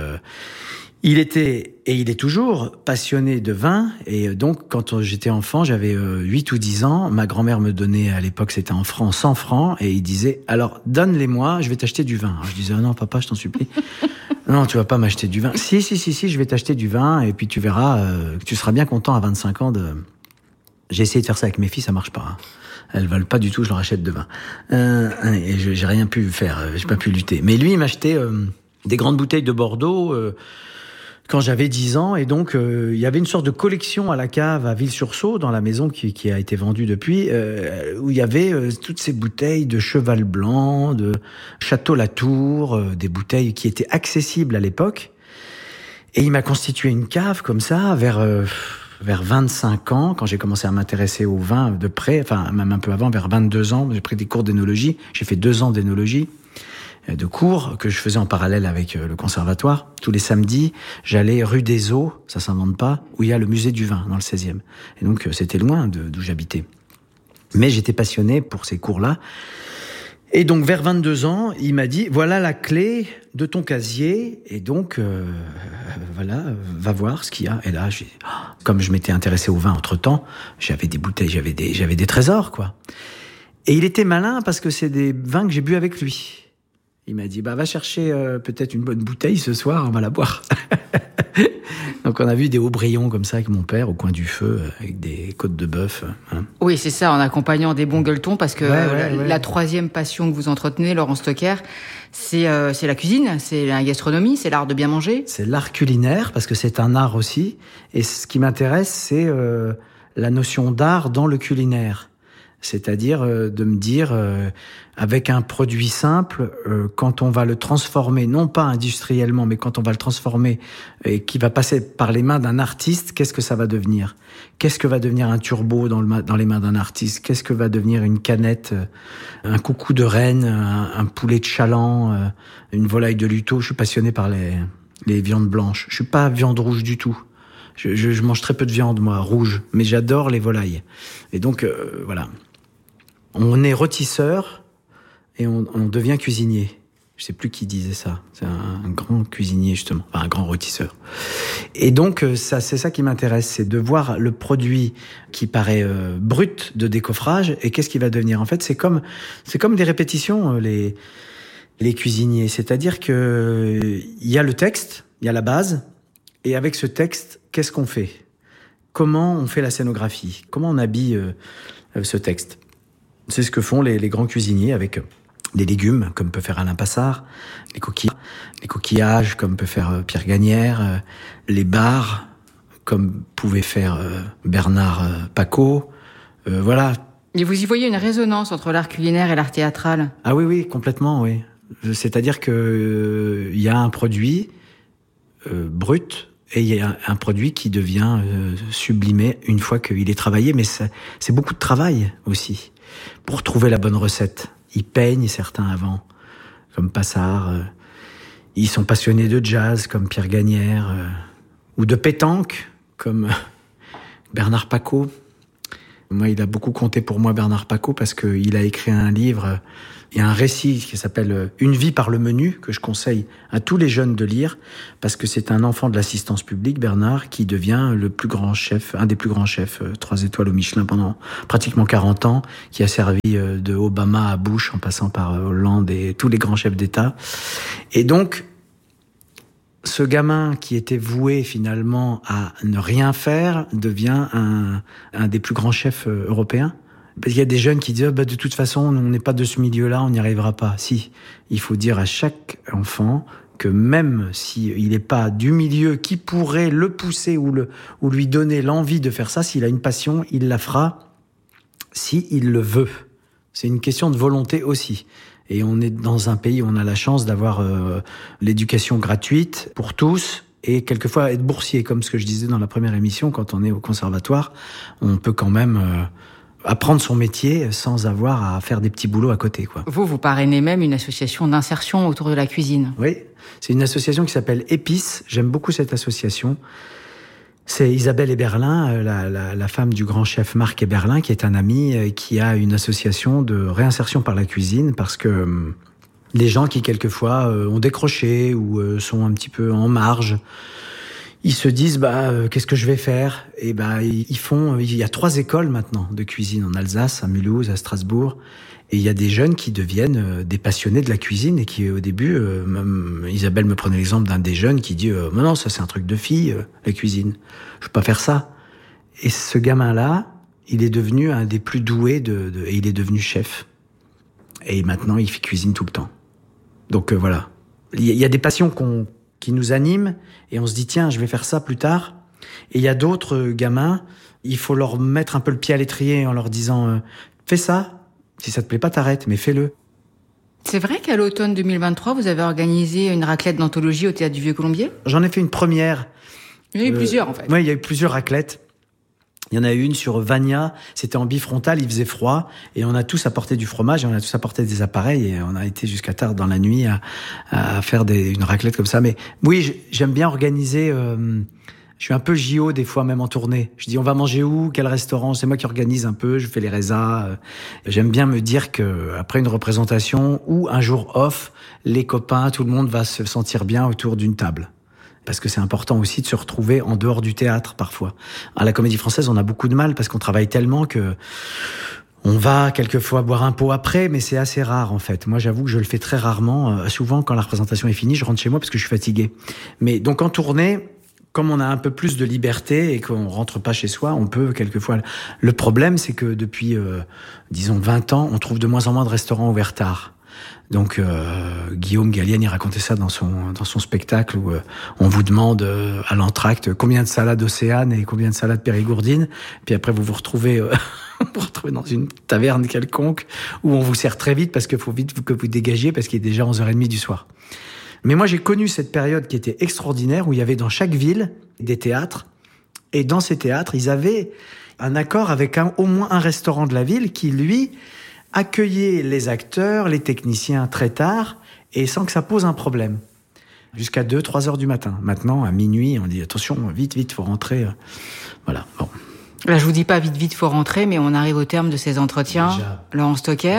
[SPEAKER 9] il était, et il est toujours, passionné de vin. Et donc, quand j'étais enfant, j'avais 8 ou 10 ans, ma grand-mère me donnait, à l'époque, c'était en francs, 100 francs, et il disait, alors, donne-les-moi, je vais t'acheter du vin. Alors, je disais, non, papa, je t'en supplie. Non, tu vas pas m'acheter du vin. Si, je vais t'acheter du vin, et puis tu verras que tu seras bien content à 25 ans de... J'ai essayé de faire ça avec mes filles, ça marche pas. Hein. Elles veulent pas du tout, je leur achète de vin. Et j'ai rien pu faire, j'ai pas pu lutter. Mais lui, il m'achetait des grandes bouteilles de Bordeaux, quand j'avais 10 ans, et donc il y avait une sorte de collection à la cave à Ville-sur-Saulx, dans la maison qui a été vendue depuis, où il y avait toutes ces bouteilles de Cheval Blanc, de Château-Latour, des bouteilles qui étaient accessibles à l'époque. Et il m'a constitué une cave comme ça, vers 25 ans, quand j'ai commencé à m'intéresser au vin de près, enfin même un peu avant, vers 22 ans, j'ai pris des cours d'énologie, j'ai fait 2 ans d'énologie, de cours que je faisais en parallèle avec le conservatoire. Tous les samedis, j'allais rue des Eaux, ça s'invente pas, où il y a le musée du vin, dans le 16e. Et donc, c'était loin d'où j'habitais. Mais j'étais passionné pour ces cours-là. Et donc, vers 22 ans, il m'a dit, voilà la clé de ton casier. Et donc, voilà, va voir ce qu'il y a. Et là, comme je m'étais intéressé au vin entre-temps, j'avais des bouteilles, j'avais des trésors, quoi. Et il était malin parce que c'est des vins que j'ai bu avec lui. Il m'a dit, va chercher peut-être une bonne bouteille ce soir, on va la boire. Donc on a vu des Aubreyons comme ça avec mon père au coin du feu, avec des côtes de bœuf. Hein.
[SPEAKER 8] Oui, c'est ça, en accompagnant des bons gueuletons, parce que la troisième passion que vous entretenez, Laurent Stocker, c'est la cuisine, c'est la gastronomie, c'est l'art de bien manger.
[SPEAKER 9] C'est l'art culinaire, parce que c'est un art aussi. Et ce qui m'intéresse, c'est la notion d'art dans le culinaire. C'est-à-dire de me dire, avec un produit simple, quand on va le transformer, non pas industriellement, mais quand on va le transformer et qui va passer par les mains d'un artiste, qu'est-ce que ça va devenir ? Qu'est-ce que va devenir un turbo dans les mains d'un artiste ? Qu'est-ce que va devenir une canette, un coucou de Rennes, un poulet de Chaland, une volaille de Luto ? Je suis passionné par les viandes blanches. Je suis pas viande rouge du tout. Je mange très peu de viande, moi, rouge, mais j'adore les volailles. Et donc, voilà. On est rôtisseur et on devient cuisinier. Je sais plus qui disait ça. C'est un grand cuisinier, justement. Enfin, un grand rôtisseur. Et donc, c'est ça qui m'intéresse. C'est de voir le produit qui paraît brut de décoffrage et qu'est-ce qu'il va devenir. En fait, c'est comme des répétitions, les cuisiniers. C'est-à-dire que il y a le texte, il y a la base. Et avec ce texte, qu'est-ce qu'on fait ? Comment on fait la scénographie ? Comment on habille ce texte ? C'est ce que font les grands cuisiniers avec des légumes, comme peut faire Alain Passard, les coquillages, comme peut faire Pierre Gagnère, les bars, comme pouvait faire Bernard Pacaud. Voilà.
[SPEAKER 8] Et vous y voyez une résonance entre l'art culinaire et l'art théâtral ?
[SPEAKER 9] Ah oui, complètement, oui. C'est-à-dire que il y a un produit brut et il y a un produit qui devient sublimé une fois qu'il est travaillé. Mais c'est beaucoup de travail aussi pour trouver la bonne recette. Ils peignent certains avant, comme Passard. Ils sont passionnés de jazz, comme Pierre Gagnère, ou de pétanque, comme Bernard Pacaud. Moi, il a beaucoup compté pour moi, Bernard Pacaud, parce qu'il a écrit un livre, il y a un récit qui s'appelle « Une vie par le menu », que je conseille à tous les jeunes de lire, parce que c'est un enfant de l'assistance publique, Bernard, qui devient le plus grand chef, un des plus grands chefs, 3 étoiles au Michelin pendant pratiquement 40 ans, qui a servi de Obama à Bush, en passant par Hollande et tous les grands chefs d'État. Et donc, ce gamin qui était voué finalement à ne rien faire devient un des plus grands chefs européens. Parce qu'il y a des jeunes qui disent de toute façon, on n'est pas de ce milieu-là, on n'y arrivera pas. Si, il faut dire à chaque enfant que même s'il n'est pas du milieu qui pourrait le pousser ou lui donner l'envie de faire ça, s'il a une passion, il la fera s'il le veut. C'est une question de volonté aussi. Et on est dans un pays où on a la chance d'avoir l'éducation gratuite pour tous et quelquefois être boursier, comme ce que je disais dans la première émission, quand on est au conservatoire, on peut quand même apprendre son métier sans avoir à faire des petits boulots à côté, quoi.
[SPEAKER 8] Vous parrainez même une association d'insertion autour de la cuisine.
[SPEAKER 9] Oui, c'est une association qui s'appelle Épices. J'aime beaucoup cette association. C'est Isabelle Eberlin, la femme du grand chef Marc Eberlin, qui est un ami, qui a une association de réinsertion par la cuisine, parce que les gens qui quelquefois ont décroché ou sont un petit peu en marge, ils se disent qu'est-ce que je vais faire ? Et il y a 3 écoles maintenant de cuisine en Alsace, à Mulhouse, à Strasbourg. Et il y a des jeunes qui deviennent des passionnés de la cuisine et qui, au début, Isabelle me prenait l'exemple d'un des jeunes qui dit « non, ça c'est un truc de fille, la cuisine. Je peux pas faire ça. » Et ce gamin-là, il est devenu un des plus doués et il est devenu chef. Et maintenant, il cuisine tout le temps. Donc voilà. Il y a des passions qui nous animent et on se dit « tiens, je vais faire ça plus tard. » Et il y a d'autres gamins, il faut leur mettre un peu le pied à l'étrier en leur disant « fais ça. Si ça te plaît pas, t'arrêtes, mais fais-le. »
[SPEAKER 8] C'est vrai qu'à l'automne 2023, vous avez organisé une raclette d'anthologie au Théâtre du Vieux-Colombier ?
[SPEAKER 9] J'en ai fait une première.
[SPEAKER 8] Il y en a eu plusieurs, en fait.
[SPEAKER 9] Oui, il y a eu plusieurs raclettes. Il y en a eu une sur Vania, c'était en bifrontal, il faisait froid, et on a tous apporté du fromage, et on a tous apporté des appareils, et on a été jusqu'à tard dans la nuit à faire une raclette comme ça. Mais oui, j'aime bien organiser... Je suis un peu JO des fois, même en tournée. Je dis, on va manger où? Quel restaurant? C'est moi qui organise un peu, je fais les résas. J'aime bien me dire que après une représentation ou un jour off, les copains, tout le monde va se sentir bien autour d'une table. Parce que c'est important aussi de se retrouver en dehors du théâtre, parfois. À la Comédie Française, on a beaucoup de mal parce qu'on travaille tellement que on va quelquefois boire un pot après, mais c'est assez rare en fait. Moi, j'avoue que je le fais très rarement. Souvent, quand la représentation est finie, je rentre chez moi parce que je suis fatigué. Mais donc en tournée, comme on a un peu plus de liberté et qu'on rentre pas chez soi, on peut quelquefois... Le problème, c'est que depuis, disons, 20 ans, on trouve de moins en moins de restaurants ouverts tard. Donc, Guillaume Gallienne, il racontait ça dans son spectacle où on vous demande à l'entracte combien de salades Océane et combien de salades Périgourdine. Puis après, vous retrouvez... vous retrouvez dans une taverne quelconque où on vous sert très vite parce qu'il faut vite que vous dégagiez parce qu'il est déjà 11h30 du soir. Mais moi, j'ai connu cette période qui était extraordinaire, où il y avait dans chaque ville des théâtres. Et dans ces théâtres, ils avaient un accord avec au moins un restaurant de la ville qui, lui, accueillait les acteurs, les techniciens très tard, et sans que ça pose un problème. Jusqu'à 2-3 heures du matin. Maintenant, à minuit, on dit attention, vite, faut rentrer. Voilà, bon.
[SPEAKER 8] Là, je vous dis pas vite, faut rentrer, mais on arrive au terme de ces entretiens. Déjà. Laurent Stocker.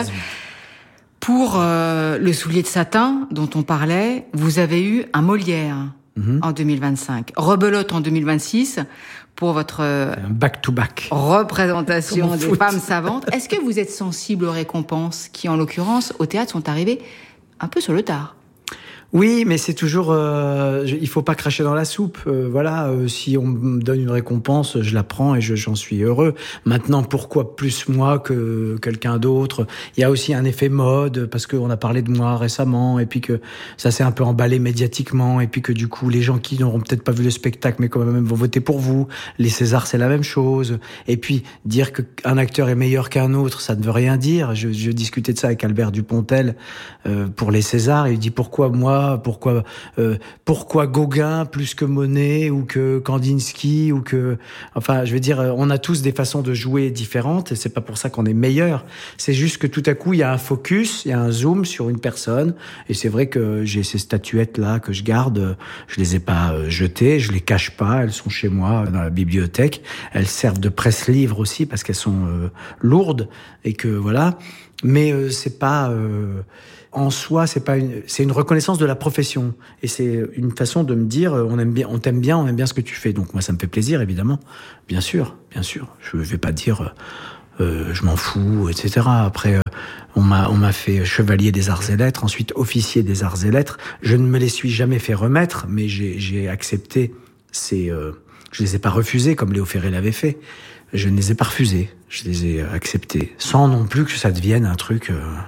[SPEAKER 8] Pour le soulier de satin dont on parlait, vous avez eu un Molière en 2025, Rebelote en 2026 pour votre
[SPEAKER 9] back-to-back
[SPEAKER 8] représentation des femmes savantes. Est-ce que vous êtes sensible aux récompenses qui, en l'occurrence, au théâtre, sont arrivées un peu sur le tard ?
[SPEAKER 9] Oui, mais c'est toujours... il faut pas cracher dans la soupe. Si on me donne une récompense, je la prends et j'en suis heureux. Maintenant, pourquoi plus moi que quelqu'un d'autre? Il y a aussi un effet mode, parce qu'on a parlé de moi récemment, et puis que ça s'est un peu emballé médiatiquement, et puis que du coup, les gens qui n'auront peut-être pas vu le spectacle, mais quand même vont voter pour vous. Les Césars, c'est la même chose. Et puis, dire qu'un acteur est meilleur qu'un autre, ça ne veut rien dire. Je discutais de ça avec Albert Dupontel pour les Césars, et il dit pourquoi Gauguin plus que Monet ou que Kandinsky ou que... Enfin, je veux dire, on a tous des façons de jouer différentes et c'est pas pour ça qu'on est meilleur. C'est juste que tout à coup, il y a un focus, il y a un zoom sur une personne et c'est vrai que j'ai ces statuettes-là que je garde. Je les ai pas jetées, je les cache pas, elles sont chez moi dans la bibliothèque. Elles servent de presse-livre aussi parce qu'elles sont lourdes et que voilà. Mais c'est pas... en soi, c'est une reconnaissance de la profession. Et c'est une façon de me dire, on t'aime bien, on aime bien ce que tu fais. Donc moi, ça me fait plaisir, évidemment. Bien sûr. Je vais pas dire, je m'en fous, etc. Après, on m'a fait chevalier des arts et lettres, ensuite officier des arts et lettres. Je ne me les suis jamais fait remettre, mais j'ai accepté je les ai pas refusés comme Léo Ferré l'avait fait. Je ne les ai pas refusés. Je les ai acceptés. Sans non plus que ça devienne un truc,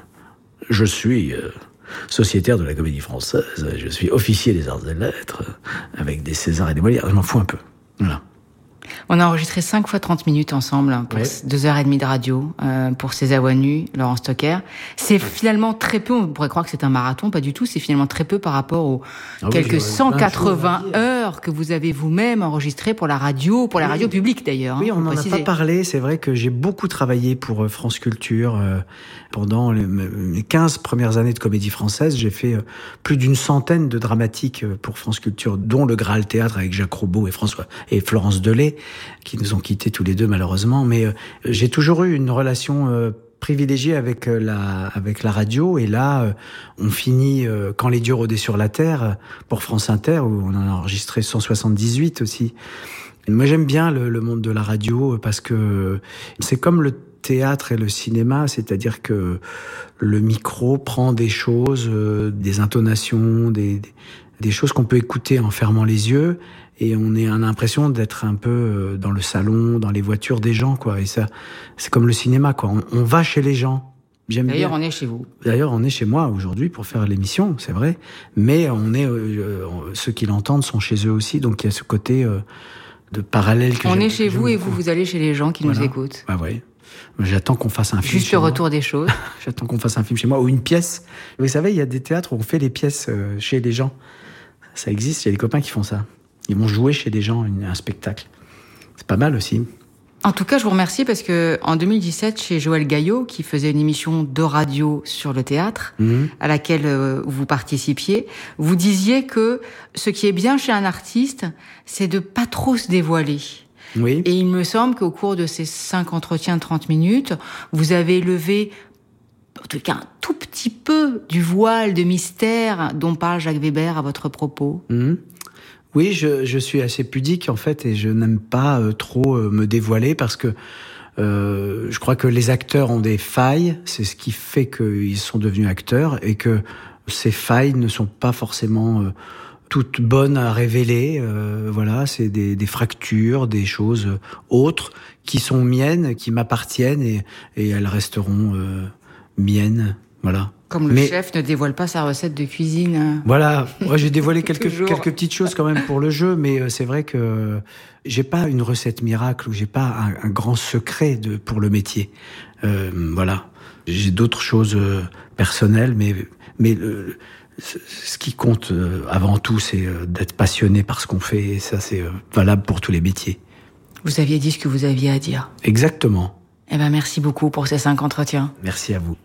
[SPEAKER 9] je suis sociétaire de la Comédie Française, je suis officier des arts et lettres, avec des Césars et des Molières, je m'en fous un peu. Voilà.
[SPEAKER 8] On a enregistré 5 fois 30 minutes ensemble pour 2h30 de radio, pour César Ouanu, Laurent Stocker. C'est finalement très peu, on pourrait croire que c'est un marathon, pas du tout, c'est finalement très peu par rapport aux quelques 180 heures que vous avez vous-même enregistrées pour la radio, pour la radio publique d'ailleurs.
[SPEAKER 9] Oui, on n'en a pas parlé, c'est vrai que j'ai beaucoup travaillé pour France Culture. Pendant les 15 premières années de Comédie Française, j'ai fait plus d'une centaine de dramatiques pour France Culture, dont le Graal Théâtre avec Jacques Roubaud et Florence Delay, qui nous ont quittés tous les deux malheureusement. Mais j'ai toujours eu une relation privilégiée avec la radio. Et là, on finit Quand les dieux rôdaient sur la terre pour France Inter, où on en a enregistré 178 aussi. Et moi, j'aime bien le monde de la radio parce que c'est comme le théâtre et le cinéma, c'est-à-dire que le micro prend des choses, des intonations, des choses qu'on peut écouter en fermant les yeux, et on a l'impression d'être un peu dans le salon, dans les voitures des gens, quoi. Et ça, c'est comme le cinéma, quoi. On va chez les gens.
[SPEAKER 8] D'ailleurs, on est chez vous.
[SPEAKER 9] D'ailleurs, on est chez moi aujourd'hui pour faire l'émission, c'est vrai. Mais ceux qui l'entendent sont chez eux aussi, donc il y a ce côté de parallèle que
[SPEAKER 8] on est chez vous et vous allez chez les gens qui nous écoutent.
[SPEAKER 9] Bah ouais. J'attends qu'on fasse un film.
[SPEAKER 8] Juste le retour des choses.
[SPEAKER 9] J'attends qu'on fasse un film chez moi ou une pièce. Vous savez, il y a des théâtres où on fait les pièces chez les gens. Ça existe, il y a des copains qui font ça. Ils vont jouer chez des gens un spectacle. C'est pas mal aussi.
[SPEAKER 8] En tout cas, je vous remercie parce que en 2017, chez Joël Gaillot, qui faisait une émission de radio sur le théâtre, à laquelle vous participiez, vous disiez que ce qui est bien chez un artiste, c'est de pas trop se dévoiler.
[SPEAKER 9] Oui.
[SPEAKER 8] Et il me semble qu'au cours de ces 5 entretiens de 30 minutes, vous avez levé, en tout cas, un tout petit peu du voile de mystère dont parle Jacques Weber à votre propos.
[SPEAKER 9] Oui, je suis assez pudique, en fait, et je n'aime pas trop me dévoiler parce que je crois que les acteurs ont des failles. C'est ce qui fait qu'ils sont devenus acteurs et que ces failles ne sont pas forcément toutes bonnes à révéler. Voilà, c'est des fractures, des choses autres qui sont miennes, qui m'appartiennent et elles resteront miennes. Voilà.
[SPEAKER 8] Comme le chef ne dévoile pas sa recette de cuisine.
[SPEAKER 9] Voilà. Moi, j'ai dévoilé quelques petites choses quand même pour le jeu, mais c'est vrai que j'ai pas une recette miracle ou j'ai pas un grand secret pour le métier. Voilà. J'ai d'autres choses personnelles, mais ce qui compte avant tout, c'est d'être passionné par ce qu'on fait, et ça, c'est valable pour tous les métiers.
[SPEAKER 8] Vous aviez dit ce que vous aviez à dire.
[SPEAKER 9] Exactement.
[SPEAKER 8] Eh ben, merci beaucoup pour ces 5 entretiens.
[SPEAKER 9] Merci à vous.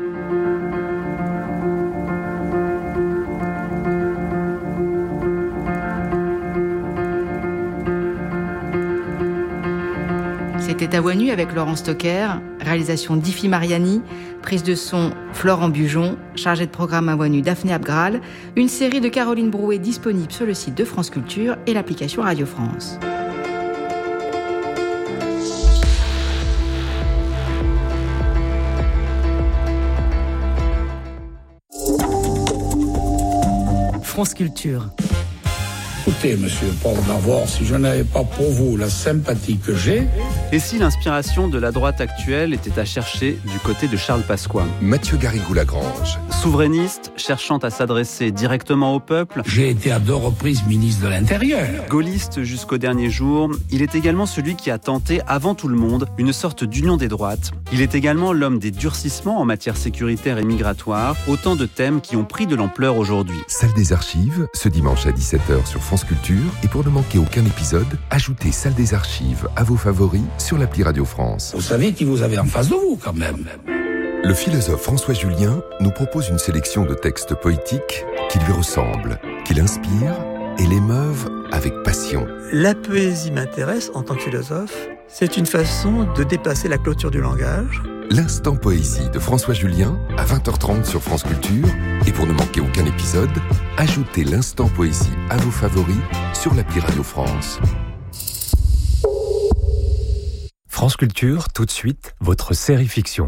[SPEAKER 8] C'était à Ouanu avec Laurent Stocker, réalisation d'Ifi Mariani, prise de son Florent Bujon, chargé de programme à Ouanu Daphné Abgral, une série de Caroline Brouet disponible sur le site de France Culture et l'application Radio France.
[SPEAKER 5] France Culture.
[SPEAKER 10] Écoutez, monsieur Paul Navor, si je n'avais pas pour vous la sympathie que j'ai...
[SPEAKER 11] Et si l'inspiration de la droite actuelle était à chercher du côté de Charles Pasqua ?
[SPEAKER 12] Mathieu Garrigou-Lagrange.
[SPEAKER 11] Souverainiste, cherchant à s'adresser directement au peuple.
[SPEAKER 10] J'ai été à 2 reprises ministre de l'Intérieur.
[SPEAKER 11] Gaulliste jusqu'au dernier jour, il est également celui qui a tenté, avant tout le monde, une sorte d'union des droites. Il est également l'homme des durcissements en matière sécuritaire et migratoire, autant de thèmes qui ont pris de l'ampleur aujourd'hui.
[SPEAKER 12] Salle des Archives, ce dimanche à 17h sur France Culture. Et pour ne manquer aucun épisode, ajoutez Salle des Archives à vos favoris sur l'appli Radio France.
[SPEAKER 10] Vous savez qui vous avez en face de vous, quand même.
[SPEAKER 12] Le philosophe François Julien nous propose une sélection de textes poétiques qui lui ressemblent, qui l'inspirent et l'émeuvent avec passion.
[SPEAKER 13] La poésie m'intéresse en tant que philosophe. C'est une façon de dépasser la clôture du langage.
[SPEAKER 12] L'instant poésie de François Julien à 20h30 sur France Culture. Et pour ne manquer aucun épisode, ajoutez l'instant poésie à vos favoris sur l'appli Radio France.
[SPEAKER 14] France Culture, tout de suite, votre série fiction.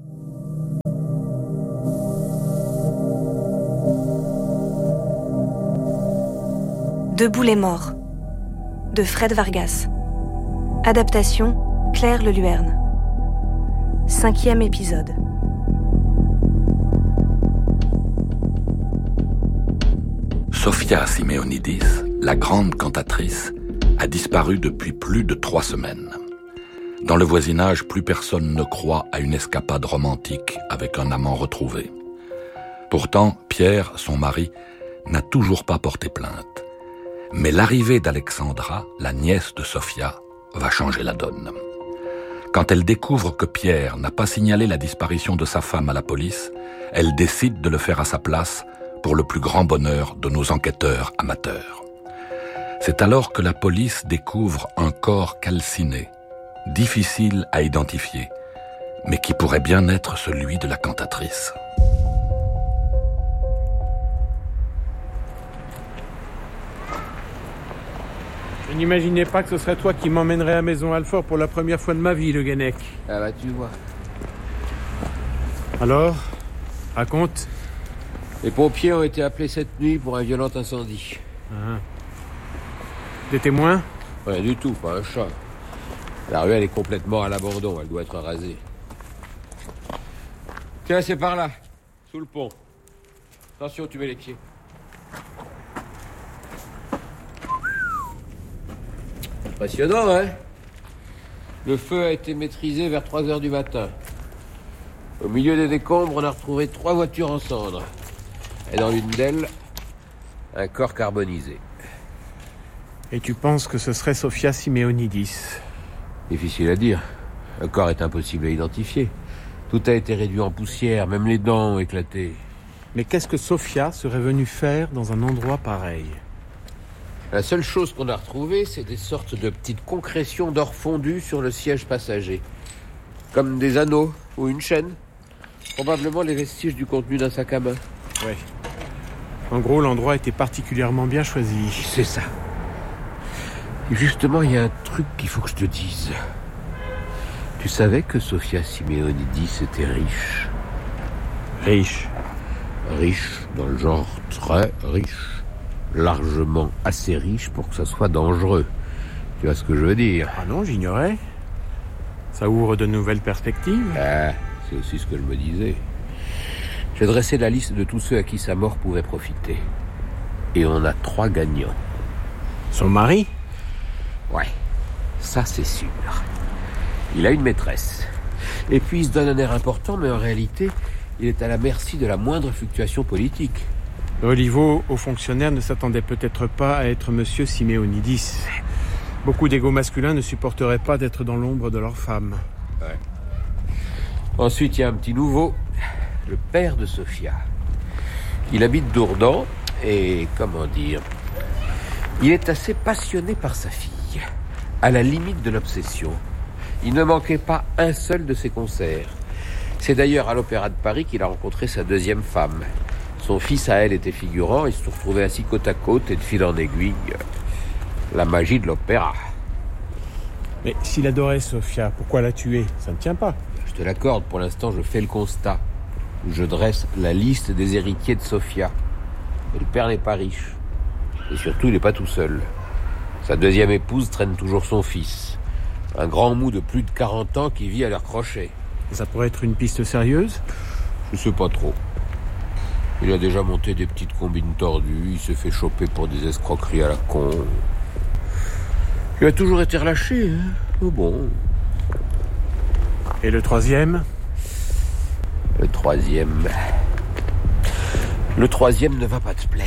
[SPEAKER 15] Debout les morts, de Fred Vargas. Adaptation, Claire Leluerne. 5e épisode.
[SPEAKER 16] Sofia Simeonidis, la grande cantatrice, a disparu depuis plus de 3 semaines. Dans le voisinage, plus personne ne croit à une escapade romantique avec un amant retrouvé. Pourtant, Pierre, son mari, n'a toujours pas porté plainte. Mais l'arrivée d'Alexandra, la nièce de Sofia, va changer la donne. Quand elle découvre que Pierre n'a pas signalé la disparition de sa femme à la police, elle décide de le faire à sa place pour le plus grand bonheur de nos enquêteurs amateurs. C'est alors que la police découvre un corps calciné, difficile à identifier, mais qui pourrait bien être celui de la cantatrice.
[SPEAKER 17] Je n'imaginais pas que ce serait toi qui m'emmènerais à Maison-Alfort pour la première fois de ma vie, Le Guenec.
[SPEAKER 18] Ah bah tu vois.
[SPEAKER 17] Alors, raconte.
[SPEAKER 18] Les pompiers ont été appelés cette nuit pour un violent incendie.
[SPEAKER 17] Ah. Des témoins ?
[SPEAKER 18] Rien du tout, pas un chat. La ruelle est complètement à l'abandon, elle doit être rasée. Tiens, c'est par là, sous le pont. Attention, tu mets les pieds. Impressionnant, hein? Le feu a été maîtrisé vers 3h du matin. Au milieu des décombres, on a retrouvé 3 voitures en cendres. Et dans l'une d'elles, un corps carbonisé.
[SPEAKER 17] Et tu penses que ce serait Sofia Simeonidis?
[SPEAKER 18] Difficile à dire. Le corps est impossible à identifier. Tout a été réduit en poussière, même les dents ont éclaté.
[SPEAKER 17] Mais qu'est-ce que Sofia serait venue faire dans un endroit pareil?
[SPEAKER 18] La seule chose qu'on a retrouvée, c'est des sortes de petites concrétions d'or fondu sur le siège passager. Comme des anneaux ou une chaîne. Probablement les vestiges du contenu d'un sac à main.
[SPEAKER 17] Ouais. En gros, l'endroit était particulièrement bien choisi.
[SPEAKER 18] C'est ça. Et justement, il y a un truc qu'il faut que je te dise. Tu savais que Sofia Simeonidis était riche?
[SPEAKER 17] Riche?
[SPEAKER 18] Riche, dans le genre très riche. Largement assez riche pour que ça soit dangereux. Tu vois ce que je veux dire?
[SPEAKER 17] Ah non, j'ignorais. Ça ouvre de nouvelles perspectives.
[SPEAKER 18] Ah, c'est aussi ce que je me disais. J'ai dressé la liste de tous ceux à qui sa mort pouvait profiter. Et on a 3 gagnants.
[SPEAKER 17] Son mari?
[SPEAKER 18] Ouais, ça c'est sûr. Il a une maîtresse. Et puis il se donne un air important, mais en réalité, il est à la merci de la moindre fluctuation politique.
[SPEAKER 17] Olivo, haut fonctionnaire, ne s'attendait peut-être pas à être monsieur Simeonidis. Beaucoup d'égos masculins ne supporteraient pas d'être dans l'ombre de leur femme.
[SPEAKER 18] Ouais. Ensuite, il y a un petit nouveau, le père de Sofia. Il habite Dourdan et, comment dire, il est assez passionné par sa fille, à la limite de l'obsession. Il ne manquait pas un seul de ses concerts. C'est d'ailleurs à l'Opéra de Paris qu'il a rencontré sa 2e femme. Son fils à elle était figurant, ils se sont retrouvés assis côte à côte et de fil en aiguille. La magie de l'opéra.
[SPEAKER 17] Mais s'il adorait Sofia, pourquoi la tuer? Ça ne tient pas.
[SPEAKER 18] Je te l'accorde, pour l'instant je fais le constat. Je dresse la liste des héritiers de Sofia. Et le père n'est pas riche. Et surtout, il n'est pas tout seul. Sa deuxième épouse traîne toujours son fils. Un grand mou de plus de 40 ans qui vit à leur crochet.
[SPEAKER 17] Et ça pourrait être une piste sérieuse ?
[SPEAKER 18] Je sais pas trop. Il a déjà monté des petites combines tordues, il s'est fait choper pour des escroqueries à la con. Il a toujours été relâché, hein. Mais bon.
[SPEAKER 17] Et le troisième ?
[SPEAKER 18] Le troisième ne va pas te plaire.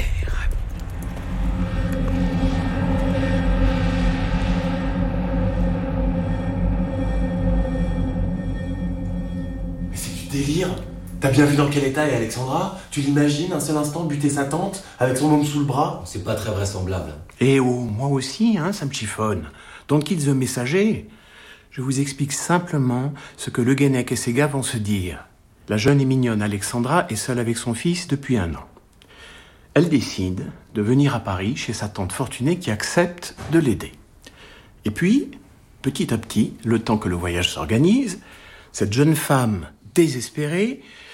[SPEAKER 19] Mais c'est du délire. T'as bien vu dans quel état est Alexandra ? Tu l'imagines un seul instant buter sa tante avec son homme sous le bras ?
[SPEAKER 20] C'est pas très vraisemblable.
[SPEAKER 9] Eh oh, moi aussi, ça me chiffonne. Don't kill the messager. Je vous explique simplement ce que Le Guenec et ses gars vont se dire. La jeune et mignonne Alexandra est seule avec son fils depuis 1 an. Elle décide de venir à Paris chez sa tante Fortunée qui accepte de l'aider. Et puis, petit à petit, le temps que le voyage s'organise, cette jeune femme désespérée